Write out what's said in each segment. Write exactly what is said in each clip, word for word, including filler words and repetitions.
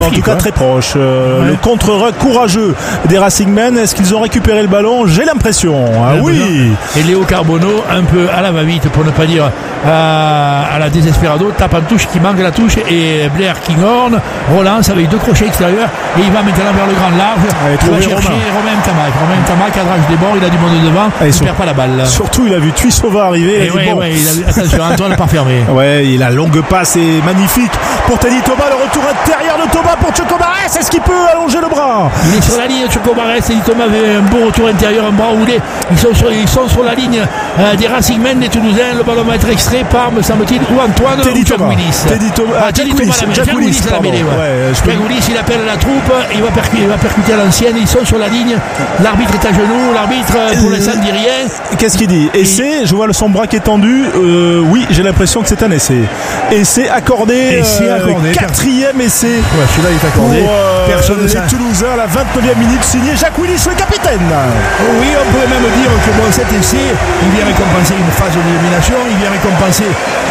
En tout cas très proche. Euh, ouais. Le contre-ruck courageux des Racingmen. Est-ce qu'ils ont récupéré le ballon? J'ai l'impression. Ah oui. Besoin. Et Léo Carbonneau, un peu à la va-vite, pour ne pas dire à, à la désesperado, tape en touche, qui manque la touche, et Blair Kinghorn relance avec deux crochets extérieurs et il va maintenant vers le grand large. Allez, il va chercher Romain Ntamack. Romain Ntamack, cadrage des bords, il a du monde devant, Allez, il ne perd pas la balle. Surtout, il a vu Tuisova arriver. Et ouais, bon. ouais, il a vu, attention, Antoine pas fermé. Ouais, il a longue passe et magnifique pour Teddy Thomas. Le retour intérieur de Thomas pour Choco Barres. Est-ce qu'il peut allonger le bras? Il est sur la ligne, Choco Barres. Teddy Thomas avait un beau retour intérieur, un bras roulé. Ils sont sur, ils sont sur la ligne euh, des Racingmen, des Toulousains. Le ballon va être extrait par, me semble-t-il, ou Antoine Teddy ou Jack Willis. Teddy Thomas. Ah, Teddy Thomas, Jack Willis à la mêlée. Jack Willis, il appelle la troupe. Il va percuter, il va percuter à l'ancienne. Ils sont sur la ligne. L'arbitre est à genoux. L'arbitre, pour l'instant, ne dit rien. Qu'est-ce qu'il dit? Essai. Je vois le son bras qui est tendu. Euh, oui, j'ai l'impression que c'est un essai. Essai accordé. Essai accordé. Euh, quatrième essai. Ouais, celui-là est accordé. Pour, euh, Personne les Toulousains à la vingt-neuvième minute, signé Jack Willis, le capitaine. Oui, on pourrait même dire que bon, cet essai, il vient récompenser une phase d'élimination, il vient récompenser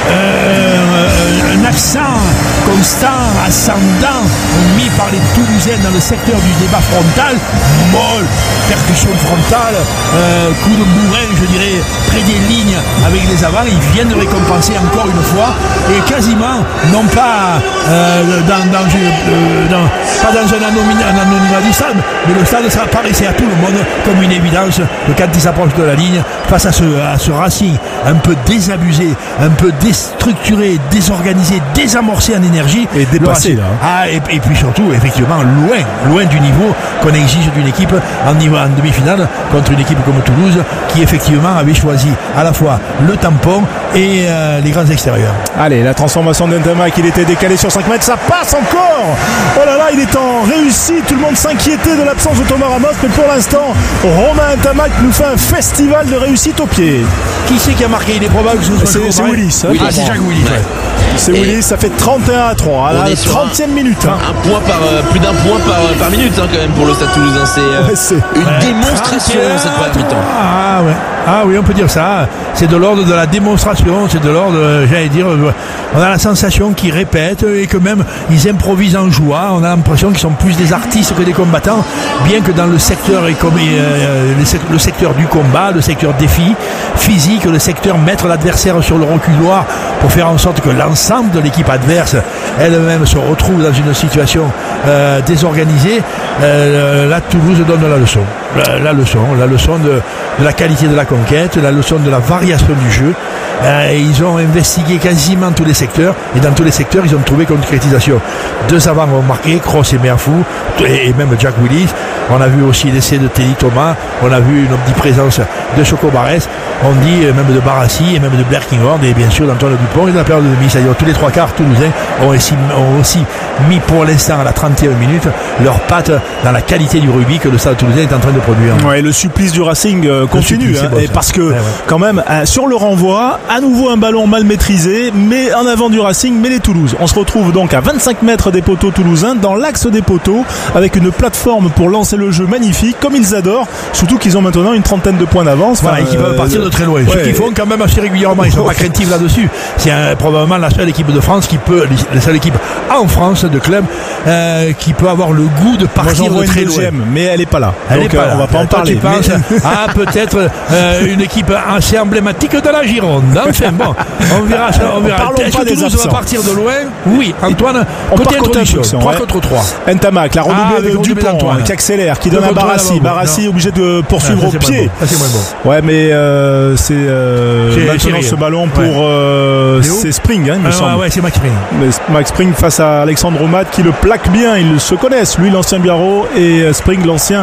euh, un accent constant, ascendant, mis par les Toulousains dans le secteur du débat frontal, molle, percussion frontale, euh, coup de bourrin, je dirais, près des lignes avec les avants. Ils viennent de récompenser encore une fois, et quasiment, non pas euh, dans, dans, euh, dans, pas dans un anonymat, un anonymat du stade, mais le stade, ça apparaissait à tout le monde comme une évidence que quand ils s'approchent de la ligne, face à ce, à ce Racing un peu désabusé, un peu déstructuré, désorganisé, désamorcé en énergie. Et dépassé là. Ah, et, et puis surtout, effectivement, loin, loin du niveau qu'on exige d'une équipe en, niveau, en demi-finale contre une équipe comme Toulouse qui effectivement avait choisi à la fois le tampon et euh, les grands extérieurs. Allez, la transformation d'Ntamack, il était décalé sur cinq mètres, ça passe encore. Oh là là, il est en réussite. Tout le monde s'inquiétait de l'absence de Thomas Ramos, mais pour l'instant, Romain Ntamack nous fait un festival de réussite au pied. Qui c'est qui a marqué? Il est probable que ce soit c'est, c'est Willis. Willis. Ah, c'est Jack Willis. Ouais. C'est et Willis, ça fait trente et un à trois à la trentième minute. Un, un point par, euh, plus d'un point par, par minute hein, quand même pour le Stade Toulousain. C'est, euh, ouais, c'est une ouais, démonstration cette première mi-temps. Ah ouais. Ah oui, on peut dire ça. C'est de l'ordre de la démonstration, c'est de l'ordre, j'allais dire, on a la sensation qu'ils répètent et que même ils improvisent en jouant. On a l'impression qu'ils sont plus des artistes que des combattants, bien que dans le secteur, euh, le secteur du combat, le secteur défi physique, le secteur mettre l'adversaire sur le reculoir pour faire en sorte que l'ensemble de l'équipe adverse elle-même se retrouve dans une situation euh, désorganisée. Euh, là, Toulouse donne la leçon. La, la leçon, la leçon de, de la qualité de la conquête, la leçon de la variation du jeu. Euh, et ils ont investigué quasiment tous les secteurs, et dans tous les secteurs, ils ont trouvé concrétisation. Deux avants ont marqué, Cross et Merfou, et, et même Jack Willis. On a vu aussi l'essai de Teddy Thomas, on a vu une omniprésence de Choco Barres, on dit même de Barassi et même de Blair Kinghorn, et bien sûr d'Antoine Dupont et de la période de demi. C'est-à-dire tous les trois quarts toulousains ont aussi, ont aussi mis pour l'instant à la trentième minute leurs pattes dans la qualité du rugby que le Stade Toulousain est en train de produire. Ouais, le supplice du Racing euh, continue, supplice, hein, bon, et parce que ouais, ouais. quand même euh, sur le renvoi, à nouveau un ballon mal maîtrisé, mais en avant du Racing, mais les Toulouse. On se retrouve donc à vingt-cinq mètres des poteaux toulousains, dans l'axe des poteaux, avec une plateforme pour lancer le jeu magnifique, comme ils adorent, surtout qu'ils ont maintenant une trentaine de points d'avance. Voilà, enfin, et qui peuvent euh, partir de très loin. Ouais. Ce qu'ils font quand même assez régulièrement, ils sont pas craintifs là-dessus. C'est euh, probablement la seule équipe de France qui peut, la seule équipe en France de club euh, qui peut avoir le goût de partir Moi, de très loin. Mais elle est pas là. Elle donc est pas euh, là. On va pas en Toi, parler. Tu penses mais... à peut-être euh, une équipe assez emblématique de la Gironde. Enfin bon, on verra ça. On verra. Parlons Est-ce pas que des Toulouse absents. va partir de loin? Oui. Antoine, on côté part introduction, trois contre trois. Ntamack, la redoublée ah, de Dupont, qui accélère, qui donne à Barassi. Barassi obligé de poursuivre au pied. Ça, c'est moins bon. Ouais, mais euh, c'est, euh, c'est maintenant ce ballon pour ouais. euh, c'est Spring, hein, il me ah, semble. Ouais, c'est Max Spring. Mais Max Spring face à Alexandre Omat qui le plaque bien. Ils se connaissent, lui l'ancien Biarro et Spring l'ancien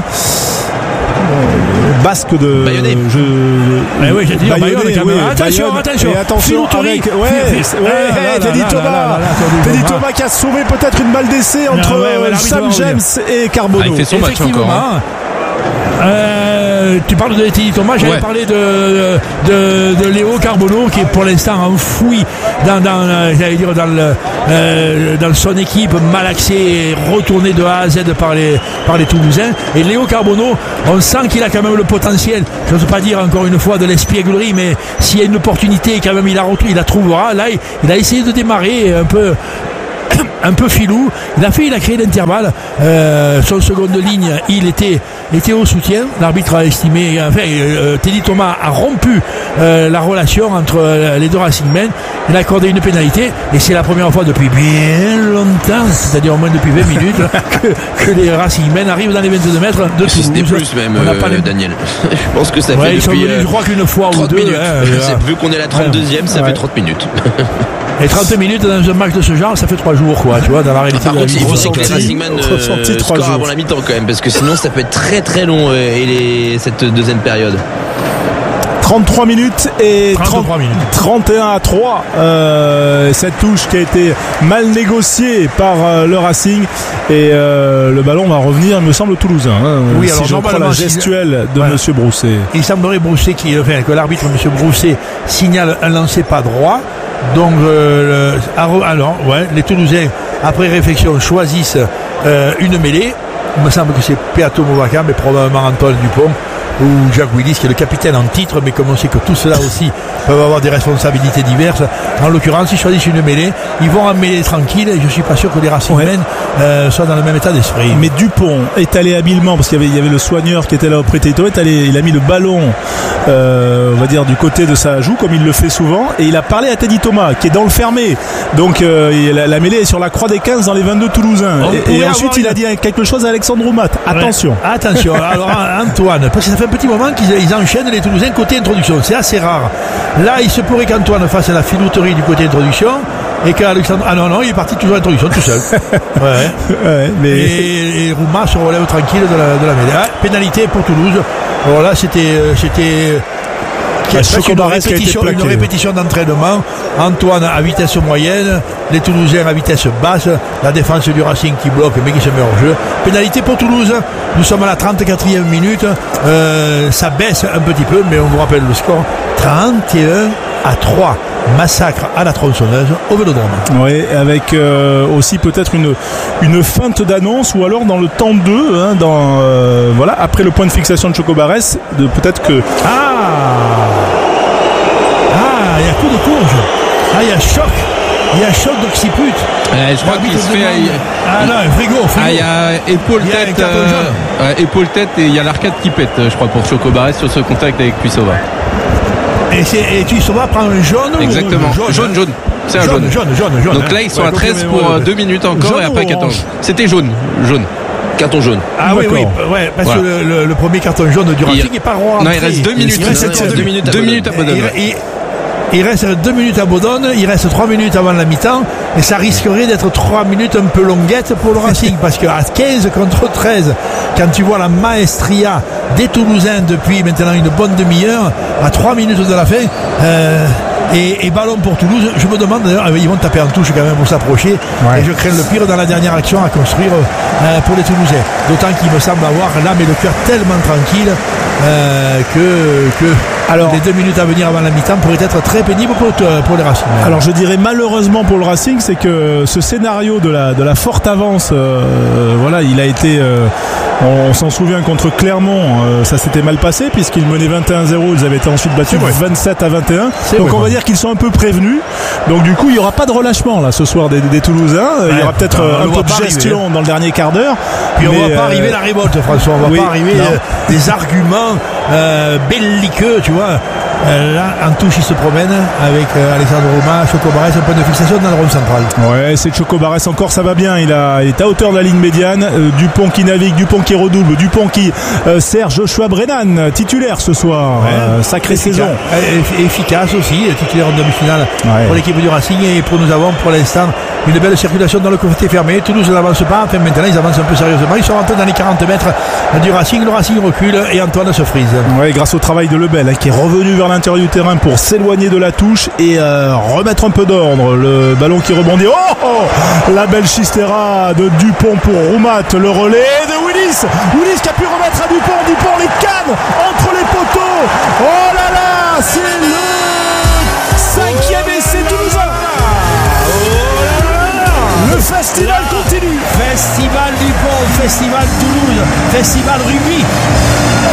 basque de Bayonnais. Je... Eh oui, j'ai dit Bayonne, oui, attention, Bayonne. attention, et attention avec ouais, ouais, Teddy Thomas, Teddy Thomas qui a sauvé peut-être une balle d'essai entre ah, ouais, ouais, Sam James et Carbonneau. Ah, il fait son match encore. Hein. Euh, tu parles de Teddy Thomas, j'allais ouais. parler de, de, de Léo Carbonneau qui est pour l'instant enfoui dans, dans, j'allais dire dans, le, euh, dans son équipe malaxée et retourné de A à Z par les, par les Toulousains. Et Léo Carbonneau, on sent qu'il a quand même le potentiel, je ne veux pas dire encore une fois de l'espièglerie, mais s'il y a une opportunité quand même il la, il la trouvera. Là il a essayé de démarrer un peu un peu filou. Il a fait, il a créé l'intervalle. Euh, son seconde ligne, il était, était au soutien. L'arbitre a estimé, enfin, euh, Teddy Thomas a rompu euh, la relation entre euh, les deux Racingmen. Il a accordé une pénalité et c'est la première fois depuis bien longtemps, c'est-à-dire au moins depuis vingt minutes, que, que les Racingmen arrivent dans les vingt-deux mètres de Toulouse. C'était plus même, euh, les... Daniel. Je pense que ça ouais, fait ils depuis... Sont venus, je crois qu'une fois ou deux. Hein, vu qu'on est la trente-deuxième, ouais. ça ouais. fait trente minutes. Et trente minutes dans un match de ce genre, ça fait trois jours, quoi, tu vois, dans la réalité. Par contre, il faut que les Racingmen euh, scorent avant la mi-temps quand même, parce que sinon ça peut être très très long euh, et les, cette deuxième période. trente-trois minutes et trente-trois minutes. trente et un à trois. Euh, cette touche qui a été mal négociée par euh, le Racing et euh, le ballon va revenir, il me semble, toulousain. Hein, oui, si alors je crois la gestuelle de ouais. Monsieur Brousset. Il semblerait Brousset qui, enfin, que l'arbitre Monsieur Brousset signale un lancer pas droit. Donc, euh, le, alors, ouais, les Toulousains, après réflexion, choisissent euh, une mêlée. Il me semble que c'est Peato Movaca, mais probablement Antoine Dupont ou Jacques Willis, qui est le capitaine en titre, mais comme on sait que tout cela aussi peuvent avoir des responsabilités diverses, en l'occurrence, ils choisissent une mêlée, ils vont en mêlée tranquille, et je suis pas sûr que les Racingmen ouais. euh, soient dans le même état d'esprit. Mais Dupont est allé habilement, parce qu'il y avait, il y avait le soigneur qui était là auprès de Tito, est allé, il a mis le ballon, euh, on va dire, du côté de sa joue, comme il le fait souvent, et il a parlé à Teddy Thomas, qui est dans le fermé. Donc, euh, la, la mêlée est sur la croix des quinze dans les vingt-deux Toulousains. Et, et ensuite, il a dit quelque chose à Alexandre Roumat. Attention. Ouais. Attention. Alors, Antoine, parce que ça fait un petit moment qu'ils ils enchaînent les Toulousains côté introduction. C'est assez rare. Là, il se pourrait qu'Antoine fasse la filouterie du côté introduction et qu'Alexandre... Ah non, non, il est parti toujours à l'introduction tout seul. Ouais. ouais mais... Et, et Roumat se relève tranquille de la, de la mêlée. Ah, pénalité pour Toulouse. Alors là, c'était... c'était... Qui a une répétition, une répétition d'entraînement. Antoine à vitesse moyenne, les Toulousains à vitesse basse, la défense du Racing qui bloque mais qui se met hors jeu. Pénalité pour Toulouse. Nous sommes à la trente-quatrième minute. Euh, ça baisse un petit peu, mais on vous rappelle le score. trente et un à trois. Massacre à la tronçonneuse au Vélodrome. Oui, avec euh, aussi peut-être une, une feinte d'annonce ou alors dans le temps deux, hein, dans, euh, voilà, après le point de fixation de Chocobarès, de peut-être que... Ah Ah, il y a coup de courge. Ah, il y a choc. Il y a choc d'occiput. Euh, je crois qu'il se fait. Il... Ah non, frigo, frigo. Ah, il y a épaule-tête. Euh, euh, épaule-tête et il y a l'arcade qui pète, je crois, pour Chocobarès sur ce contact avec Cuissova. Et, et Cuissova prend un jaune. Exactement. Jaune, jaune, jaune. C'est un jaune. Jaune, jaune, jaune. Donc hein. Là, ils sont ouais, à treize pour ouais, deux minutes encore jaune et après quatorze. C'était jaune. Jaune. Carton jaune. Ah oui, oui, ouais, parce voilà. que le, le, le premier carton jaune du Racing n'est pas roi. Non, il reste deux minutes. Il reste deux minutes. Deux minutes à Bodone. Il reste deux minutes à Bodone, il reste trois minutes avant la mi-temps, et ça risquerait d'être trois minutes un peu longuettes pour le Racing, parce qu'à quinze contre treize, quand tu vois la maestria des Toulousains depuis maintenant une bonne demi-heure, à trois minutes de la fin, euh, et, et ballon pour Toulouse, je me demande d'ailleurs, ils vont taper en touche quand même pour s'approcher, ouais. Et je crains le pire dans la dernière action à construire euh, pour les Toulousains. D'autant qu'il me semble avoir l'âme et le cœur tellement tranquille euh, que, que alors, les deux minutes à venir avant la mi-temps pourraient être très pénibles pour, pour les Racing. Alors je dirais malheureusement pour le Racing, c'est que ce scénario de la, de la forte avance, euh, voilà, il a été, euh, on, on s'en souvient contre Clermont, euh, ça s'était mal passé puisqu'ils menaient vingt et un zéro, ils avaient été ensuite battus vingt-sept à vingt et un. C'est donc vrai, on va ouais. dire qu'ils sont un peu prévenus. Donc du coup il n'y aura pas de relâchement là ce soir des, des Toulousains. Ouais, il y aura peut-être euh, un peu de gestion arriver. Dans le dernier quart d'heure. Puis mais on ne va pas euh, arriver la révolte, François. On ne va oui, pas arriver euh, des arguments euh, belliqueux, tu vois. Euh, là, en touche, il se promène avec euh, Alexandre Roumat, Chocobarès, un point de fixation dans le rond central. Ouais, c'est Chocobarès encore, ça va bien. Il, a, il est à hauteur de la ligne médiane. Euh, Dupont qui navigue, Dupont qui redouble, Dupont qui euh, sert Joshua Brennan, titulaire ce soir. Ouais, euh, sacrée efficace, saison. Efficace, efficace aussi, titulaire en demi-finale ouais. pour l'équipe du Racing. Et pour nous avons pour l'instant une belle circulation dans le côté fermé. Toulouse n'avance pas. Enfin, maintenant, ils avancent un peu sérieusement. Ils sont rentrés dans les quarante mètres du Racing. Le Racing recule et Antoine se frise. Ouais, grâce au travail de Lebel, hein, qui est revenu vers l'intérieur du terrain pour s'éloigner de la touche et euh, remettre un peu d'ordre. Le ballon qui rebondit. Oh, oh la belle chistera de Dupont pour Roumat. Le relais de Willis. Willis qui a pu remettre à Dupont. Dupont les cannes entre les poteaux. Oh là là, c'est le cinquième essai toulousain. Le festival continue. Festival Dupont, Festival Toulouse, Festival Rugby. Euh,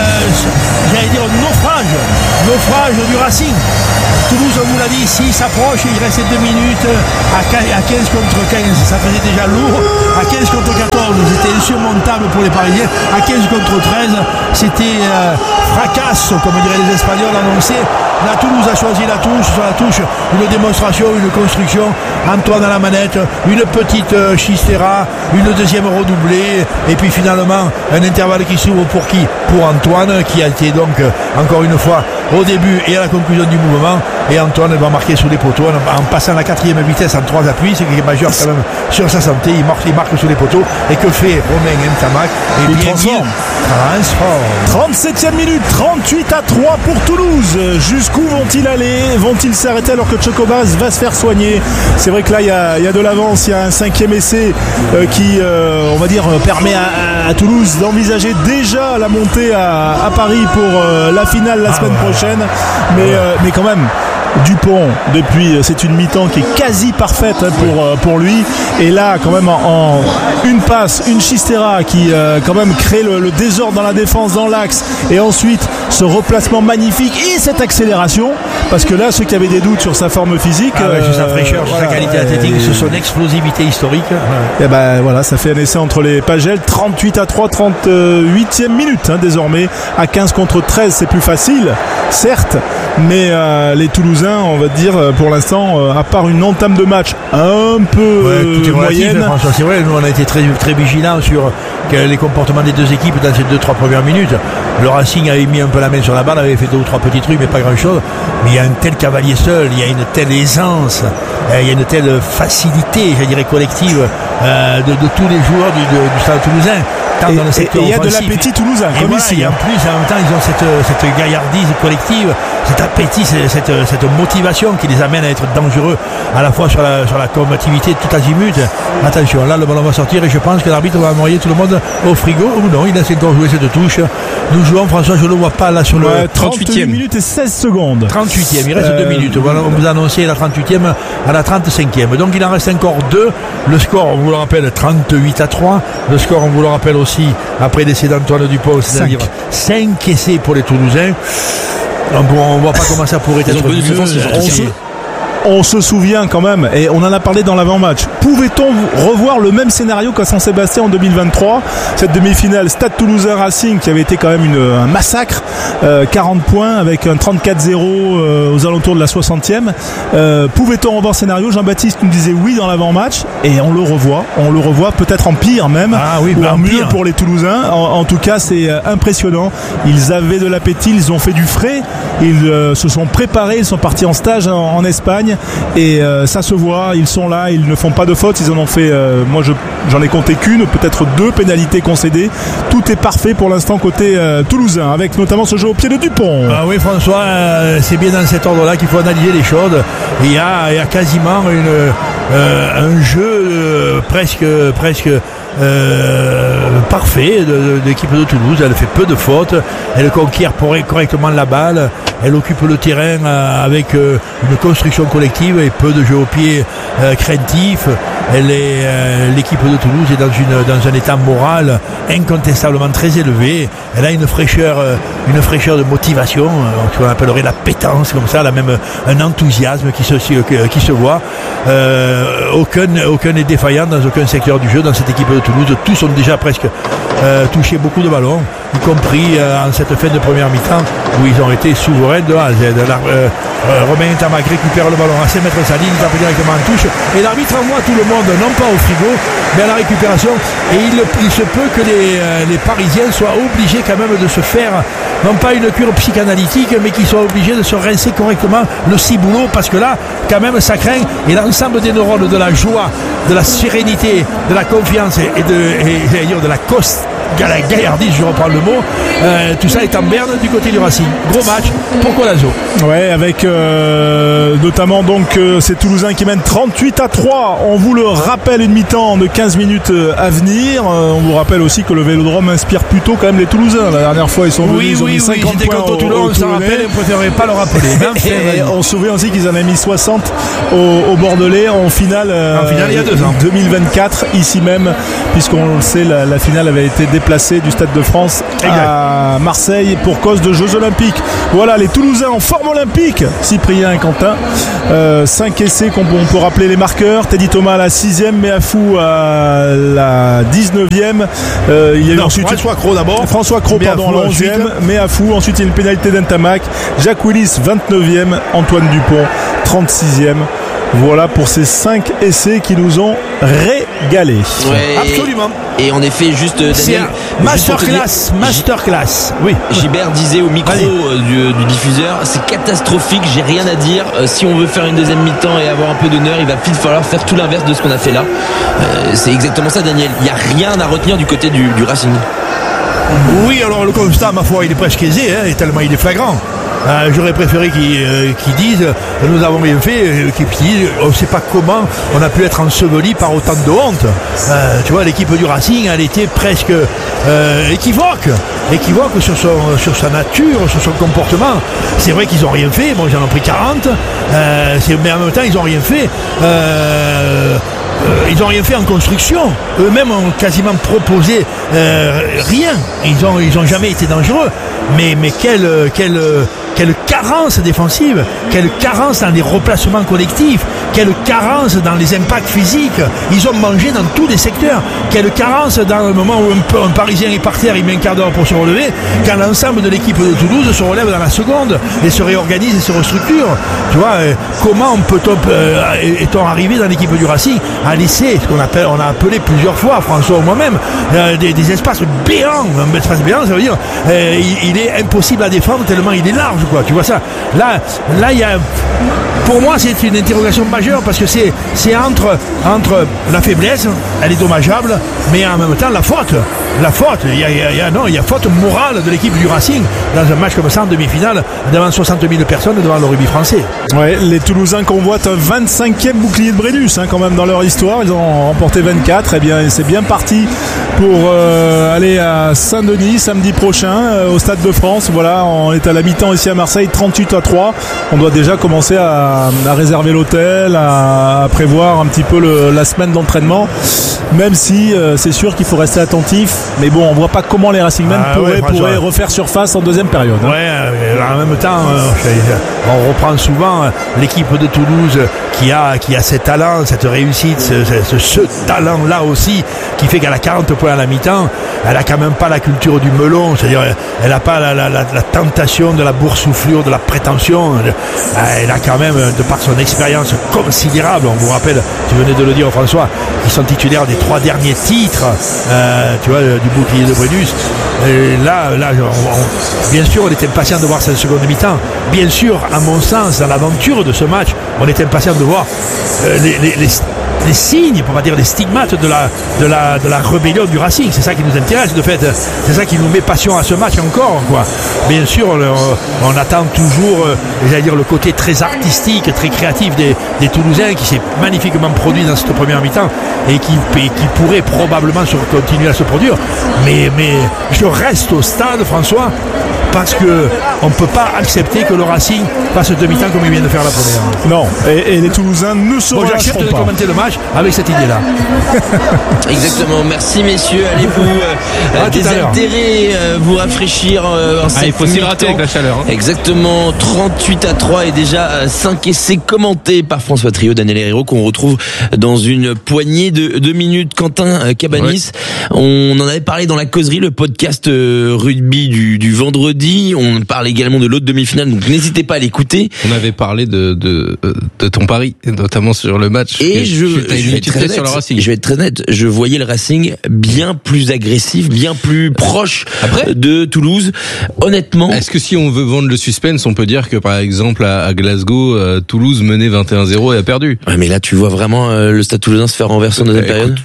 j'allais dire, naufrage, naufrage du Racing. Toulouse, on vous l'a dit, s'il s'approche, il restait deux minutes à quinze contre quinze, ça faisait déjà lourd. À quinze contre quatorze, c'était insurmontable pour les Parisiens. À quinze contre treize, c'était euh, fracasse, comme diraient les Espagnols, annoncé. La Toulouse a choisi la touche, sur la touche, une démonstration, une construction. Antoine à la manette, une petite euh, Chistera, une deuxième redoublée, et puis finalement un intervalle qui s'ouvre pour qui? Pour Antoine, qui a été donc euh, encore une fois au début et à la conclusion du mouvement. Et Antoine va marquer sous les poteaux en, en passant la quatrième vitesse en trois appuis, ce qui est majeur quand même sur sa santé. Il marque, il marque sous les poteaux. Et que fait Romain Ntamak? Et il bien transforme. transforme. trente-septième minute, trente-huit à trois pour Toulouse. Jusqu'où vont-ils aller? Vont-ils s'arrêter alors que Chocobas va se faire soigner? C'est vrai que là il y a, il y a de l'avance, il y a un cinquième essai euh, qui euh, on va dire permet à, à Toulouse d'envisager déjà la montée à, à Paris pour euh, la finale la ah semaine ouais. prochaine. Mais, euh, mais quand même Dupont, depuis, c'est une mi-temps qui est quasi parfaite pour, pour lui. Et là, quand même, en, en une passe, une Chistera qui, euh, quand même, crée le, le désordre dans la défense, dans l'axe. Et ensuite, ce replacement magnifique et cette accélération. Parce que là, ceux qui avaient des doutes sur sa forme physique. Ah ouais, euh, sur sa fraîcheur, sur voilà, sa qualité athlétique, sur son explosivité historique. Et ben voilà, ça fait un essai entre les Pagels. trente-huit à trois, trente-huitième minute, hein, désormais. À quinze contre treize, c'est plus facile, certes. Mais euh, les Toulousains, on va dire pour l'instant, euh, à part une entame de match un peu ouais, euh, moyenne. François, c'est vrai, nous on a été très, très vigilants sur les comportements des deux équipes dans ces deux trois premières minutes. Le Racing avait mis un peu la main sur la balle, avait fait deux ou trois petits trucs, mais pas grand chose. Mais il y a un tel cavalier seul, il y a une telle aisance, il y a une telle facilité, je dirais collective, euh, de, de tous les joueurs du, de, du Stade Toulousain. Et il y a de l'appétit toulousain, comme voilà, ici. Et en plus, en même temps, ils ont cette, cette gaillardise collective, cet appétit, cette, cette motivation qui les amène à être dangereux à la fois sur la, sur la combativité tout azimut. Attention, là, le ballon va sortir et je pense que l'arbitre va envoyer tout le monde au frigo. Ou non, il laisse encore jouer cette touche. Nous jouons, François, je ne le vois pas là sur le ouais, trente-huitième minute et seize secondes. trente-huitième, il reste euh... deux minutes. Voilà, on vous a annoncé la trente-huitième à la trente-cinquième. Donc il en reste encore deux. Le score, on vous le rappelle, trente-huit à trois. Le score, on vous le rappelle aussi, après l'essai d'Antoine Dupont, c'est-à-dire cinq essais pour les Toulousains. On ne voit pas comment ça pourrait être mieux. On se, on se souvient quand même, et on en a parlé dans l'avant-match, pouvait-on revoir le même scénario qu'à Saint-Sébastien en deux mille vingt-trois, cette demi-finale Stade Toulousain Racing qui avait été quand même une, un massacre, euh, quarante points avec un trente-quatre zéro euh, aux alentours de la soixantième. Euh, pouvait-on revoir le scénario? Jean-Baptiste nous disait oui dans l'avant-match, et on le revoit, on le revoit peut-être en pire même, ah oui, ou bah en mieux pire. Pour les Toulousains. En, en tout cas, c'est impressionnant. Ils avaient de l'appétit, ils ont fait du frais, ils euh, se sont préparés, ils sont partis en stage en, en Espagne. Et euh, ça se voit, ils sont là, ils ne font pas de fautes, ils en ont fait, euh, moi je, j'en ai compté qu'une, peut-être deux pénalités concédées. Tout est parfait pour l'instant côté euh, toulousain, avec notamment ce jeu au pied de Dupont. Ah oui François, euh, c'est bien dans cet ordre-là qu'il faut analyser les choses. Il y a, il y a quasiment une, euh, un jeu euh, presque, presque Euh, parfait de, de, de l'équipe de Toulouse. Elle fait peu de fautes, elle conquiert correctement la balle, elle occupe le terrain euh, avec euh, une construction collective et peu de jeu au pied euh, craintif. Elle est, euh, l'équipe de Toulouse est dans, une, dans un état moral incontestablement très élevé. Elle a une fraîcheur, euh, une fraîcheur de motivation, euh, ce qu'on appellerait la pétence, comme ça, elle a même un enthousiasme qui se, qui se voit. Euh, aucun, aucun n'est défaillant dans aucun secteur du jeu dans cette équipe de Toulouse. Tous ont déjà presque euh, touché beaucoup de ballons, y compris euh, en cette fin de première mi-temps où ils ont été souverains de A à Z. La, euh, euh, Romain Ntamak récupère le ballon à cinq mètres de sa ligne, il tape directement en touche et l'arbitre envoie tout le monde, non pas au frigo, mais à la récupération. Et il, il se peut que les, euh, les Parisiens soient obligés quand même de se faire, non pas une cure psychanalytique, mais qu'ils soient obligés de se rincer correctement le ciboulot, parce que là, quand même, ça craint. Et l'ensemble des neurones de la joie, de la sérénité, de la confiance et de, et, et de la coste, de la gaillardise, je reprends le mot, euh, tout ça est en berne du côté du Racing. Gros match pour Colazo. Ouais, avec euh, notamment donc euh, ces Toulousains qui mènent trente-huit à trois. On vous le rappelle, une mi-temps de quinze minutes à venir. Euh, on vous rappelle aussi que le Vélodrome inspire plutôt quand même les Toulousains. La dernière fois, ils sont venus, oui, ils ont oui, mis cinquante oui, points contre au, Toulon, au on s'en rappelle, on ne préférait pas le rappeler. Et on se souvient aussi qu'ils en avaient mis soixante au, au Bordelais en finale, euh, en finale il y a deux ans. deux mille vingt-quatre, ici même, puisqu'on le sait, la, la finale avait été déplacée déplacés du Stade de France à Marseille pour cause de Jeux Olympiques. Voilà, les Toulousains en forme olympique, Cyprien et Quentin. Euh, cinq essais qu'on on peut rappeler les marqueurs. Teddy Thomas à la sixième, Meafou à la dix-neuvième. Euh, il y a eu non, ensuite François Cros d'abord. François Cros, pardon, à la onzième. Meafou, ensuite il y a une pénalité d'Entamac. Jacques Willis, vingt-neuvième. Antoine Dupont, trente-sixième. Voilà pour ces cinq essais qui nous ont régalés. Ouais, absolument. Et en effet, juste Daniel, masterclass, masterclass. Oui. Gilbert disait au micro du, du diffuseur, c'est catastrophique, j'ai rien à dire. Euh, si on veut faire une deuxième mi-temps et avoir un peu d'honneur, il va falloir faire tout l'inverse de ce qu'on a fait là. Euh, c'est exactement ça, Daniel. Il n'y a rien à retenir du côté du, du Racing. Oui, alors le constat, ma foi, il est presque aisé, hein, et tellement il est flagrant. Euh, j'aurais préféré qu'ils, euh, qu'ils disent euh, nous avons bien fait, euh, qu'ils disent on ne sait pas comment on a pu être enseveli par autant de honte. Euh, tu vois, l'équipe du Racing, elle était presque euh, équivoque, équivoque sur, son, sur sa nature, sur son comportement. C'est vrai qu'ils n'ont rien fait, bon, j'en ai pris quarante, euh, c'est, mais en même temps, ils n'ont rien fait. Euh, Euh, ils n'ont rien fait en construction. Eux-mêmes ont quasiment proposé euh, rien. Ils n'ont ils ont jamais été dangereux. Mais, mais quelle, quelle, quelle carence défensive, quelle carence dans les replacements collectifs, quelle carence dans les impacts physiques. Ils ont mangé dans tous les secteurs. Quelle carence dans le moment où un, un Parisien est par terre, il met un quart d'heure pour se relever, quand l'ensemble de l'équipe de Toulouse se relève dans la seconde et se réorganise et se restructure. Tu vois, euh, comment peut-on, euh, est-on arrivé dans l'équipe du Racing à laisser ce qu'on appelle, on a appelé plusieurs fois, François ou moi-même, euh, des, des espaces béants. Un espace béant, ça veut dire euh, il, il est impossible à défendre tellement il est large, quoi. Tu vois ça? Là, là, il y a. Pour moi, c'est une interrogation majeure parce que c'est, c'est entre, entre la faiblesse, elle est dommageable, mais en même temps la faute. La faute, il y a, il y a, non, il y a faute morale de l'équipe du Racing dans un match comme ça en demi-finale devant soixante mille personnes devant le rugby français. Ouais, les Toulousains convoitent un vingt-cinquième bouclier de Brennus hein, quand même dans leur histoire. Ils ont remporté vingt-quatre. Et bien, c'est bien parti pour euh, aller à Saint-Denis samedi prochain euh, au Stade de France. Voilà, on est à la mi-temps ici à Marseille, trente-huit à trois. On doit déjà commencer à, à réserver l'hôtel, à, à prévoir un petit peu le, la semaine d'entraînement. Même si euh, c'est sûr qu'il faut rester attentif. Mais bon, on voit pas comment les Racingmen ah, pourraient, ouais, pourraient refaire surface en deuxième période. Hein. Ouais, euh, en même temps, euh, on reprend souvent l'équipe de Toulouse qui a, qui a ce talent, cette réussite, ce, ce, ce talent-là aussi, qui fait qu'elle a quarante points à la mi-temps. Elle a quand même pas la culture du melon, c'est-à-dire elle a pas la, la, la, la tentation de la boursouflure, de la prétention. Elle a quand même, de par son expérience considérable, on vous rappelle, tu venais de le dire François, ils sont titulaires des trois derniers titres, euh, tu vois, du bouclier de Brennus. Et là, là on, on, bien sûr, on était impatient de voir cette seconde mi-temps. Bien sûr, à mon sens, dans l'aventure de ce match, on était impatient de voir euh, les, les, les les signes, pour pas dire les stigmates de la, de la, de la rébellion du Racing. C'est ça qui nous intéresse, de fait. C'est ça qui nous met passion à ce match encore, quoi. Bien sûr, on, on attend toujours, euh, j'allais dire, le côté très artistique, très créatif des, des Toulousains qui s'est magnifiquement produit dans cette première mi-temps et qui, et qui pourrait probablement se, continuer à se produire. Mais, mais je reste au stade, François, parce que on ne peut pas accepter que le Racing fasse deux mi-temps comme il vient de faire la première. Non, et, et les Toulousains ne se relâcheront pas. J'accepte de commenter le match avec cette idée-là. Exactement, merci messieurs. Allez-vous euh, ah, désaltérer, euh, vous rafraîchir. Euh, ah, il faut s'hydrater avec la chaleur. Hein. Exactement, trente-huit à trois et déjà euh, cinq essais commentés par François Trio, Daniel Herrero, qu'on retrouve dans une poignée de, de minutes. Quentin euh, Cabanis, ouais. On en avait parlé dans la causerie, le podcast euh, rugby du, du vendredi. On parle également de l'autre demi-finale, donc n'hésitez pas à l'écouter. On avait parlé de, de, de ton pari, notamment sur le match. Et je, je, vais être très net, sur le Racing. je vais être très net, je voyais le Racing bien plus agressif, bien plus proche Après, de Toulouse. Honnêtement. Est-ce que si on veut vendre le suspense, on peut dire que par exemple à, à Glasgow, euh, Toulouse menait vingt et un zéro et a perdu? Ouais, mais là tu vois vraiment euh, le Stade Toulousain se faire renverser en deuxième période.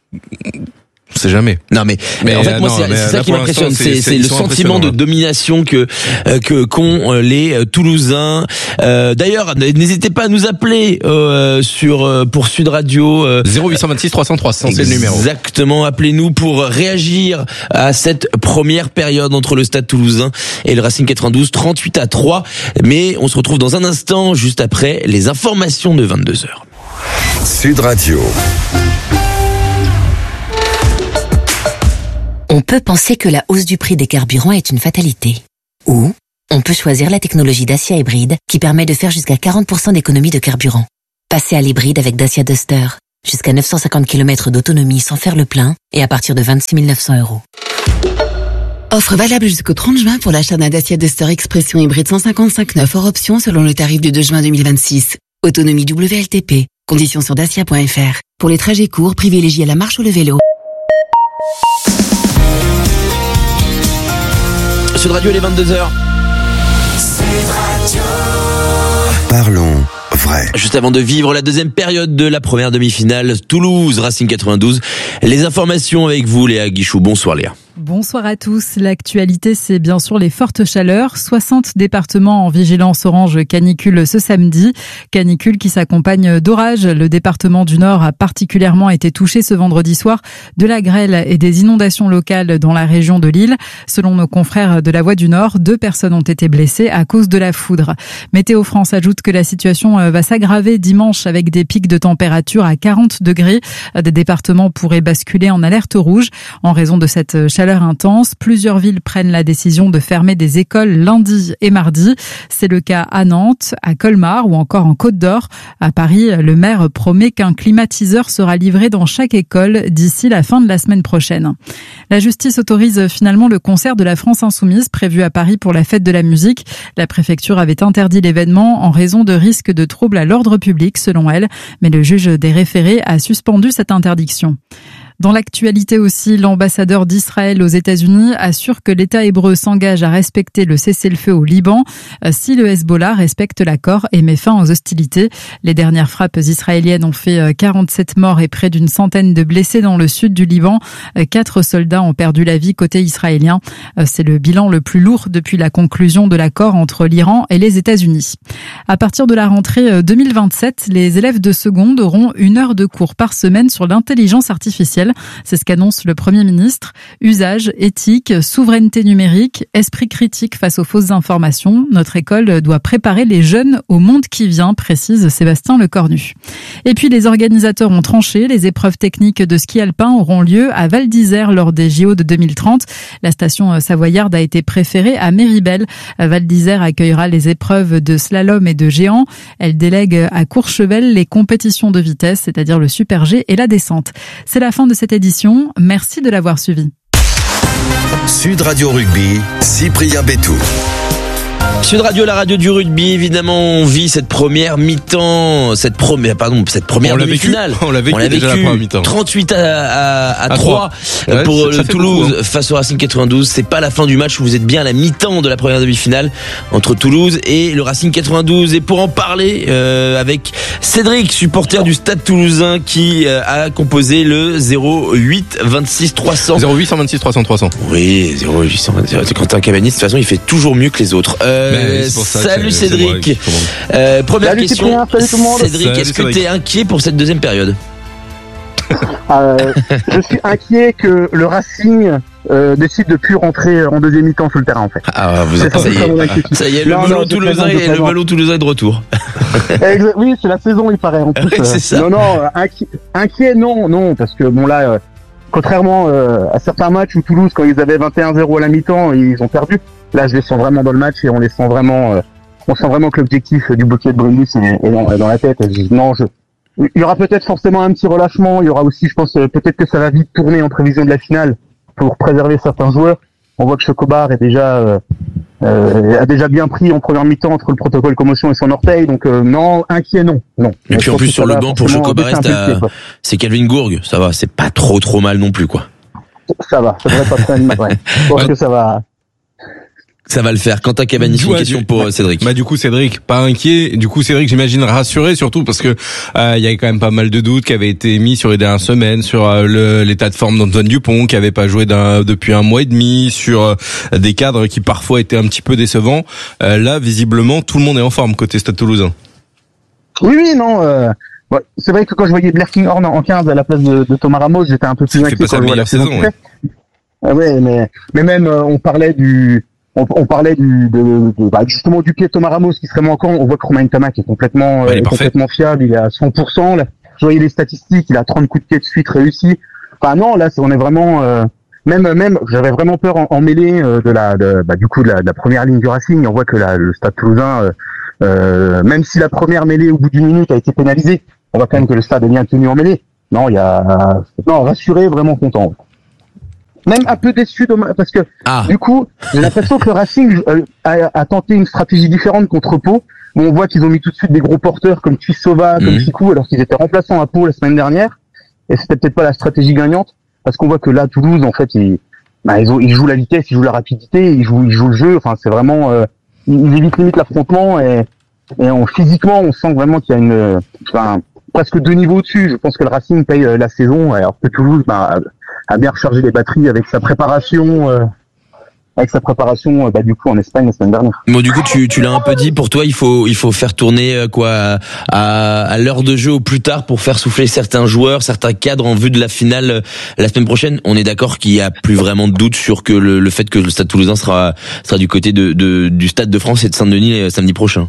C'est jamais. Non mais, mais en fait moi non, c'est, c'est ça qui m'impressionne, c'est, c'est, c'est le sentiment de domination que euh, que qu'ont les euh, Toulousains. Euh, d'ailleurs, n'hésitez pas à nous appeler euh, sur euh, pour Sud Radio euh, zéro huit deux six trois zéro trois, c'est le numéro. Exactement, appelez-nous pour réagir à cette première période entre le Stade Toulousain et le Racing quatre-vingt-douze, trente-huit à trois. Mais on se retrouve dans un instant juste après les informations de vingt-deux heures. Sud Radio. On On peut penser que la hausse du prix des carburants est une fatalité. Ou on peut choisir la technologie Dacia Hybride qui permet de faire jusqu'à quarante pour cent d'économie de carburant. Passez à l'hybride avec Dacia Duster. Jusqu'à neuf cent cinquante kilomètres d'autonomie sans faire le plein et à partir de vingt-six mille neuf cents euros. Offre valable jusqu'au trente juin pour l'achat d'un Dacia Duster Expression hybride cent cinquante-cinq neuf hors option selon le tarif du deux juin deux mille vingt-six. Autonomie W L T P. Conditions sur dacia point f r. Pour les trajets courts, privilégiez la marche ou le vélo. Sud Radio, les vingt-deux heures. Parlons vrai. Juste avant de vivre la deuxième période de la première demi-finale, Toulouse Racing quatre-vingt-douze. Les informations avec vous, Léa Guichou. Bonsoir Léa. Bonsoir à tous. L'actualité, c'est bien sûr les fortes chaleurs. soixante départements en vigilance orange canicule ce samedi. Canicule qui s'accompagne d'orages. Le département du Nord a particulièrement été touché ce vendredi soir de la grêle et des inondations locales dans la région de Lille. Selon nos confrères de la Voix du Nord, deux personnes ont été blessées à cause de la foudre. Météo France ajoute que la situation va s'aggraver dimanche avec des pics de température à quarante degrés. Des départements pourraient basculer en alerte rouge en raison de cette chaleur intense. Plusieurs villes prennent la décision de fermer des écoles lundi et mardi. C'est le cas à Nantes, à Colmar ou encore en Côte d'Or. À Paris, le maire promet qu'un climatiseur sera livré dans chaque école d'ici la fin de la semaine prochaine. La justice autorise finalement le concert de la France Insoumise prévu à Paris pour la fête de la musique. La préfecture avait interdit l'événement en raison de risques de troubles à l'ordre public selon elle, mais le juge des référés a suspendu cette interdiction. Dans l'actualité aussi, l'ambassadeur d'Israël aux États-Unis assure que l'État hébreu s'engage à respecter le cessez-le-feu au Liban si le Hezbollah respecte l'accord et met fin aux hostilités. Les dernières frappes israéliennes ont fait quarante-sept morts et près d'une centaine de blessés dans le sud du Liban. Quatre soldats ont perdu la vie côté israélien. C'est le bilan le plus lourd depuis la conclusion de l'accord entre l'Iran et les États-Unis. À partir de la rentrée deux mille vingt-sept, les élèves de seconde auront une heure de cours par semaine sur l'intelligence artificielle. C'est ce qu'annonce le Premier ministre. Usage, éthique, souveraineté numérique, esprit critique face aux fausses informations. Notre école doit préparer les jeunes au monde qui vient, précise Sébastien Lecornu. Et puis les organisateurs ont tranché. Les épreuves techniques de ski alpin auront lieu à Val d'Isère lors des J O de deux mille trente. La station savoyarde a été préférée à Méribel. Val d'Isère accueillera les épreuves de slalom et de géant. Elle délègue à Courchevel les compétitions de vitesse, c'est-à-dire le super G et la descente. C'est la fin de cette édition. Merci de l'avoir suivi. Sud Radio Rugby, Cyprien Bétou. Sud Radio, la radio du rugby, évidemment, on vit cette première mi-temps, cette première, pardon, cette première demi-finale. On l'a vécu, on l'a vécu déjà la première mi-temps. trente-huit à, à, à trois ouais, pour le Toulouse coup, hein. Face au Racing quatre-vingt-douze. C'est pas la fin du match, vous êtes bien à la mi-temps de la première demi-finale entre Toulouse et le Racing quatre-vingt-douze. Et pour en parler, euh, avec Cédric, supporter du Stade Toulousain, qui euh, a composé le zéro huit vingt-six trois cents. zéro huit vingt-six trois cents trois cents. Oui, zéro huit vingt-six. Quentin Cabanis, de toute façon, il fait toujours mieux que les autres. Euh, Euh, salut Cédric. Euh, première salut question. Cyprien, salut tout le monde. Cédric, salut est-ce que tu es inquiet pour cette deuxième période? euh, Je suis inquiet que le Racing euh, décide de plus rentrer en deuxième mi-temps sur le terrain en fait. Ah, vous êtes ça, y est. Ça y est, le ballon toulousain est le ballon toulousain est de retour. Oui, c'est la saison, il paraît en plus. Oui, c'est ça. Non, non, inquiet, inquiet, non, non, parce que bon là, euh, contrairement euh, à certains matchs où Toulouse, quand ils avaient vingt et un zéro à la mi-temps, ils ont perdu. Là, je les sens vraiment dans le match et on les sent vraiment, euh, on sent vraiment que l'objectif du bouquet de Brundis est, est, dans, est dans la tête. Je, non, je, il y aura peut-être forcément un petit relâchement. Il y aura aussi, je pense, euh, peut-être que ça va vite tourner en prévision de la finale pour préserver certains joueurs. On voit que Chocobar est déjà, euh, euh, a déjà bien pris en première mi-temps entre le protocole commotion et son orteil. Donc euh, non, inquiet, non, non. Et puis en plus sur le banc pour Chocobar, c'est Calvin Gourgue. Ça va, c'est pas trop trop mal non plus quoi. Ça va, ça devrait pas très mal. Ouais. Je pense que ça va. Ça va le faire. Quentin Cabanis, une question pour bah, Cédric. Bah du coup Cédric, pas inquiet. Du coup Cédric, j'imagine rassuré surtout parce que euh, il y avait quand même pas mal de doutes qui avaient été mis sur les dernières semaines sur euh, le, l'état de forme d'Antoine Dupont qui avait pas joué d'un, depuis un mois et demi, sur euh, des cadres qui parfois étaient un petit peu décevants. Euh, là, visiblement, tout le monde est en forme côté Stade Toulousain. Oui, oui, non. Euh... Ouais, c'est vrai que quand je voyais Blair Kinghorn en quinze à la place de, de Thomas Ramos, j'étais un peu plus inquiet quand je vois la saison. saison ouais. Ah ouais, mais mais même euh, on parlait du on, on parlait du de, de bah, justement du pied de Thomas Ramos qui serait manquant. On voit que Romain Ntamak est complètement ouais, euh, complètement fiable, il est à cent pour cent. Là, je voyais les statistiques, il a trente coups de pied de suite réussis. Enfin non, là on est vraiment euh, même, même, j'avais vraiment peur en, en mêlée euh, de la, de, bah, du coup, de la, de la première ligne du Racing. On voit que la, le Stade Toulousain, euh, euh, même si la première mêlée au bout d'une minute a été pénalisée, on voit quand même que le Stade est bien tenu en mêlée. Non, il y a, non, rassuré, vraiment content. Même un peu déçu parce que ah. du coup, j'ai l'impression que le Racing a, a tenté une stratégie différente contre Pau. Où on voit qu'ils ont mis tout de suite des gros porteurs comme Tuisova, mmh. comme Sikou, alors qu'ils étaient remplaçants à Pau la semaine dernière. Et c'était peut-être pas la stratégie gagnante, parce qu'on voit que là, Toulouse, en fait, ils, bah, ils, ont, ils jouent la vitesse, ils jouent la rapidité, ils jouent, ils jouent le jeu. Enfin, c'est vraiment, euh, ils évitent limite l'affrontement et, et on, physiquement, on sent vraiment qu'il y a une, enfin, presque deux niveaux au-dessus. Je pense que le Racing paye la saison, alors que Toulouse, bah, a bien rechargé les batteries avec sa préparation, euh, avec sa préparation, euh, bah, du coup, en Espagne la semaine dernière. Bon, du coup, tu, tu l'as un peu dit. Pour toi, il faut, il faut faire tourner euh, quoi à, à l'heure de jeu au plus tard pour faire souffler certains joueurs, certains cadres en vue de la finale euh, la semaine prochaine. On est d'accord qu'il y a plus vraiment de doute sur que le, le fait que le Stade Toulousain sera, sera du côté de, de du Stade de France et de Saint-Denis euh, samedi prochain.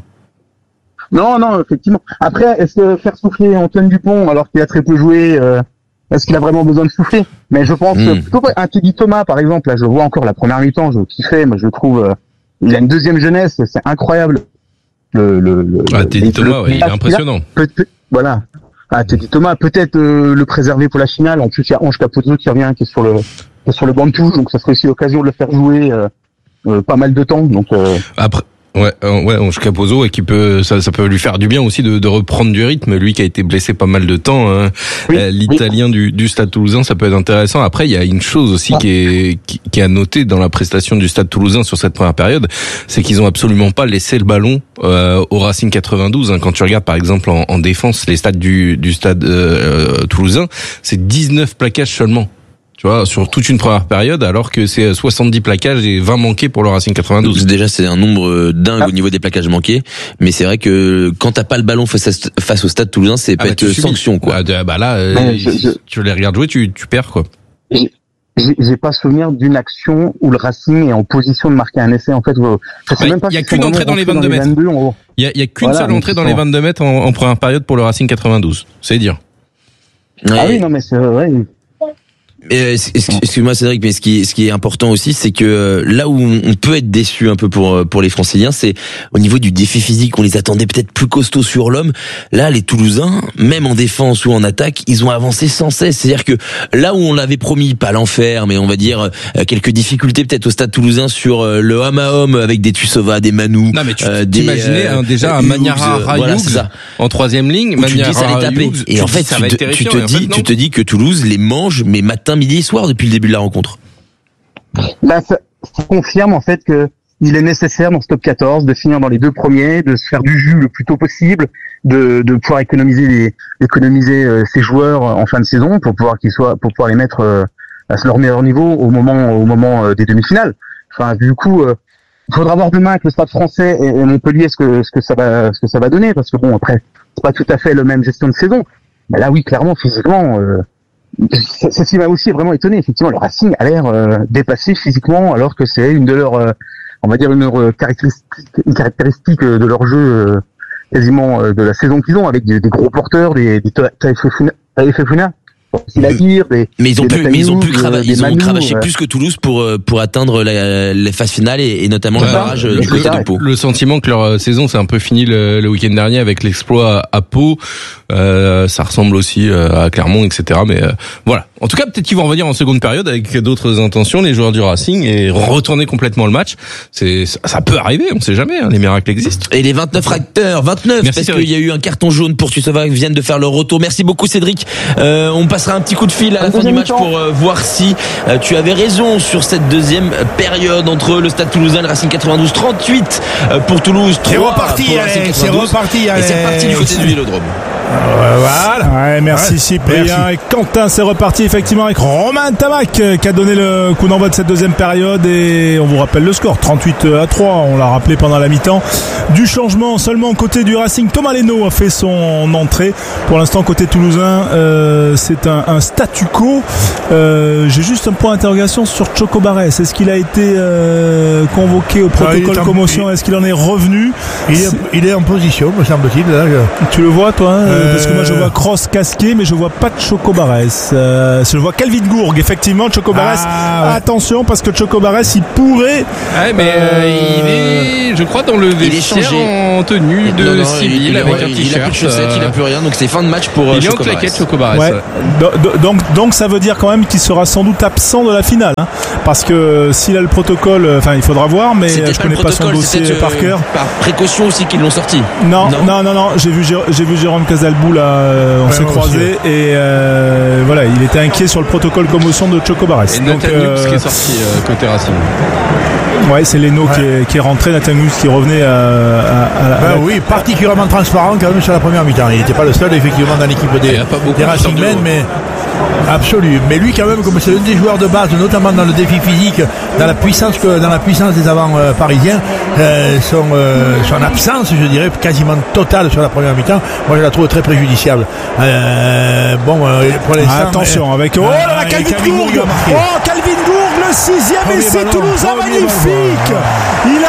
Non, non, effectivement. Après, est-ce que faire souffler Antoine Dupont alors qu'il a très peu joué? Euh... Est-ce qu'il a vraiment besoin de souffler? Mais je pense mmh. plutôt un Teddy Thomas, par exemple. Là, je vois encore la première mi-temps, je kiffais, mais je trouve euh, il a une deuxième jeunesse, c'est incroyable. Le, le, le ah, Teddy Thomas, ouais, il est impressionnant. Peut, peut, voilà. Ah, Teddy Thomas, peut-être euh, le préserver pour la finale. En plus, il y a Ange Capozzo qui revient, qui est sur le, qui est sur le banc de touche, donc ça serait aussi l'occasion de le faire jouer euh, euh, pas mal de temps. Donc euh... après. Ouais, euh, ouais, Ange Capozzo, et qui peut, ça, ça peut lui faire du bien aussi de, de reprendre du rythme. Lui qui a été blessé pas mal de temps, hein. Oui, euh, l'Italien oui. du, du Stade Toulousain, ça peut être intéressant. Après, il y a une chose aussi ah. qui est, qui, qui est à noter dans la prestation du Stade Toulousain sur cette première période, c'est qu'ils ont absolument pas laissé le ballon euh, au Racing quatre-vingt-douze. Hein. Quand tu regardes par exemple en, en défense les stats du, du Stade euh, Toulousain, c'est dix-neuf plaquages seulement. Tu vois, sur toute une première période, alors que c'est soixante-dix plaquages et vingt manqués pour le Racing quatre-vingt-douze. Déjà, c'est un nombre dingue ah. au niveau des plaquages manqués. Mais c'est vrai que quand t'as pas le ballon face, à, face au Stade Toulousain, c'est ah peut-être bah, sanction, quoi. Ah, bah là, euh, je, je... tu les regardes jouer, tu, tu perds, quoi. J'ai, j'ai pas souvenir d'une action où le Racing est en position de marquer un essai, en fait. Il bah, y a qu'une entrée dans les vingt-deux mètres. Il y a, y a qu'une voilà, seule entrée dans les vingt-deux mètres en, en première période pour le Racing quatre-vingt-douze. C'est dire. Ouais. Ah oui, non, mais c'est vrai. Euh, excuse-moi Cédric, mais ce qui, ce qui est important aussi, c'est que là où on peut être déçu un peu pour pour les Franciliens, c'est au niveau du défi physique. On les attendait peut-être plus costauds sur l'homme. Là, les Toulousains, même en défense ou en attaque, ils ont avancé sans cesse. C'est-à-dire que là où on l'avait promis, pas l'enfer, mais on va dire quelques difficultés peut-être au Stade Toulousain sur le homme à homme avec des Tuisova, des Manu. Non mais tu euh, t'imaginais euh, hein, déjà un Maniara Rayoux voilà, en troisième ligne, Maniara Rayoux. Et en fait, tu te, tu te dis, en fait, tu te dis que Toulouse les mange, mais matin, midi et soir depuis le début de la rencontre. Là, ça, ça confirme en fait que il est nécessaire dans ce top quatorze de finir dans les deux premiers, de se faire du jus le plus tôt possible, de, de pouvoir économiser les, économiser euh, ses joueurs en fin de saison pour pouvoir qu'ils soient, pour pouvoir les mettre euh, à leur meilleur niveau au moment, au moment euh, des demi-finales. Enfin, du coup, euh, il faudra voir demain avec le Stade Français et, et Montpellier ce que, ce que ça va, ce que ça va donner, parce que bon, après, c'est pas tout à fait le même gestion de saison. Mais là, oui, clairement, physiquement. Euh, C'est ce qui m'a aussi vraiment étonné. Effectivement, le Racing a l'air euh, dépassé physiquement, alors que c'est une de leurs, euh, on va dire une, euh, caractéristique, une caractéristique de leur jeu euh, quasiment euh, de la saison qu'ils ont, avec des, des gros porteurs, des, des Taïfefuna. Mais ils ont pu, mais ils ont pu cravacher, ils ont cravaché plus que Toulouse pour pour atteindre la, les phases finales et, et notamment ouais, le barrage du côté de Pau. Le sentiment que leur saison c'est un peu fini le, le week-end dernier avec l'exploit à Pau, euh, ça ressemble aussi à Clermont, et cetera. Mais euh, voilà. En tout cas, peut-être qu'ils vont revenir en seconde période avec d'autres intentions, les joueurs du Racing, et retourner complètement le match. C'est ça, ça peut arriver, on sait jamais. Hein, les miracles existent. Et les vingt-neuf acteurs, vingt-neuf, Merci, parce qu'il y a eu un carton jaune pour Tuisova qui viennent de faire leur retour. Merci beaucoup Cédric. Euh, on passera un petit coup de fil à la fin du match pour euh, voir si euh, tu avais raison sur cette deuxième période entre le Stade Toulousain et le Racing quatre-vingt-douze. trente-huit euh, pour Toulouse, trois c'est reparti, pour Racing allez, c'est reparti, allez. Et c'est reparti du côté du Vélodrome. Euh, voilà. Ouais, merci ouais. Cyprien merci. Et Quentin, c'est reparti effectivement avec Romain Tamac qui a donné le coup d'envoi de cette deuxième période, et on vous rappelle le score trente-huit à trois, on l'a rappelé pendant la mi-temps. Du changement seulement côté du Racing, Thomas Leno a fait son entrée. Pour l'instant côté toulousain, euh, c'est un, un statu quo. Euh, j'ai juste un point d'interrogation sur Choco Barres. Est-ce qu'il a été euh, convoqué au protocole ah, commotion? Est-ce qu'il en est revenu? Il est, il est en position, me semble-t-il. Là, je... Tu le vois toi hein, euh, euh... parce que moi je vois Cross casqué, mais je vois pas de Chocobarès. Euh, je vois Calvin Gourg, effectivement. Chocobarès, ah, ouais. Attention, parce que Chocobarès, il pourrait. Ouais, mais euh, il est, je crois, dans le vestiaire en tenue de non, non, civil il, avec ouais, un t-shirt. Il a plus de chaussettes, euh... il a plus rien, donc c'est fin de match pour il Chocobarès. Il est en claquette, Chocobarès. Ouais. Ouais. Donc, donc, donc, ça veut dire quand même qu'il sera sans doute absent de la finale, hein, parce que s'il a le protocole, enfin, il faudra voir, mais c'était je connais pas son dossier euh, par cœur. Par précaution aussi qu'ils l'ont sorti. Non, non, non, non, non. J'ai vu, j'ai vu Jérôme Casalbou là, on ouais, s'est croisés et euh, voilà, il était inquiet sur le protocole commotion de Chocobarès. Et Nathan euh, qui est sorti euh, côté Racing. Ouais, c'est Leno ouais. qui, est, qui est rentré, Nathan Hughes qui revenait à, à, à, à ben oui, particulièrement transparent quand même sur la première mi-temps. Il n'était pas le seul effectivement dans l'équipe des, des Racing Men, mais absolu. Mais lui quand même, comme c'est un des joueurs de base, notamment dans le défi physique, dans la puissance que dans la puissance des avants euh, parisiens, euh, son, euh, son absence, je dirais, quasiment totale sur la première mi-temps, moi je la trouve très préjudiciable. Euh, bon, euh, pour l'instant. Ah, attention euh, avec oh là là, Calvin Gourg, oh Calvin Gourg, le sixième essai toulousain magnifique. Il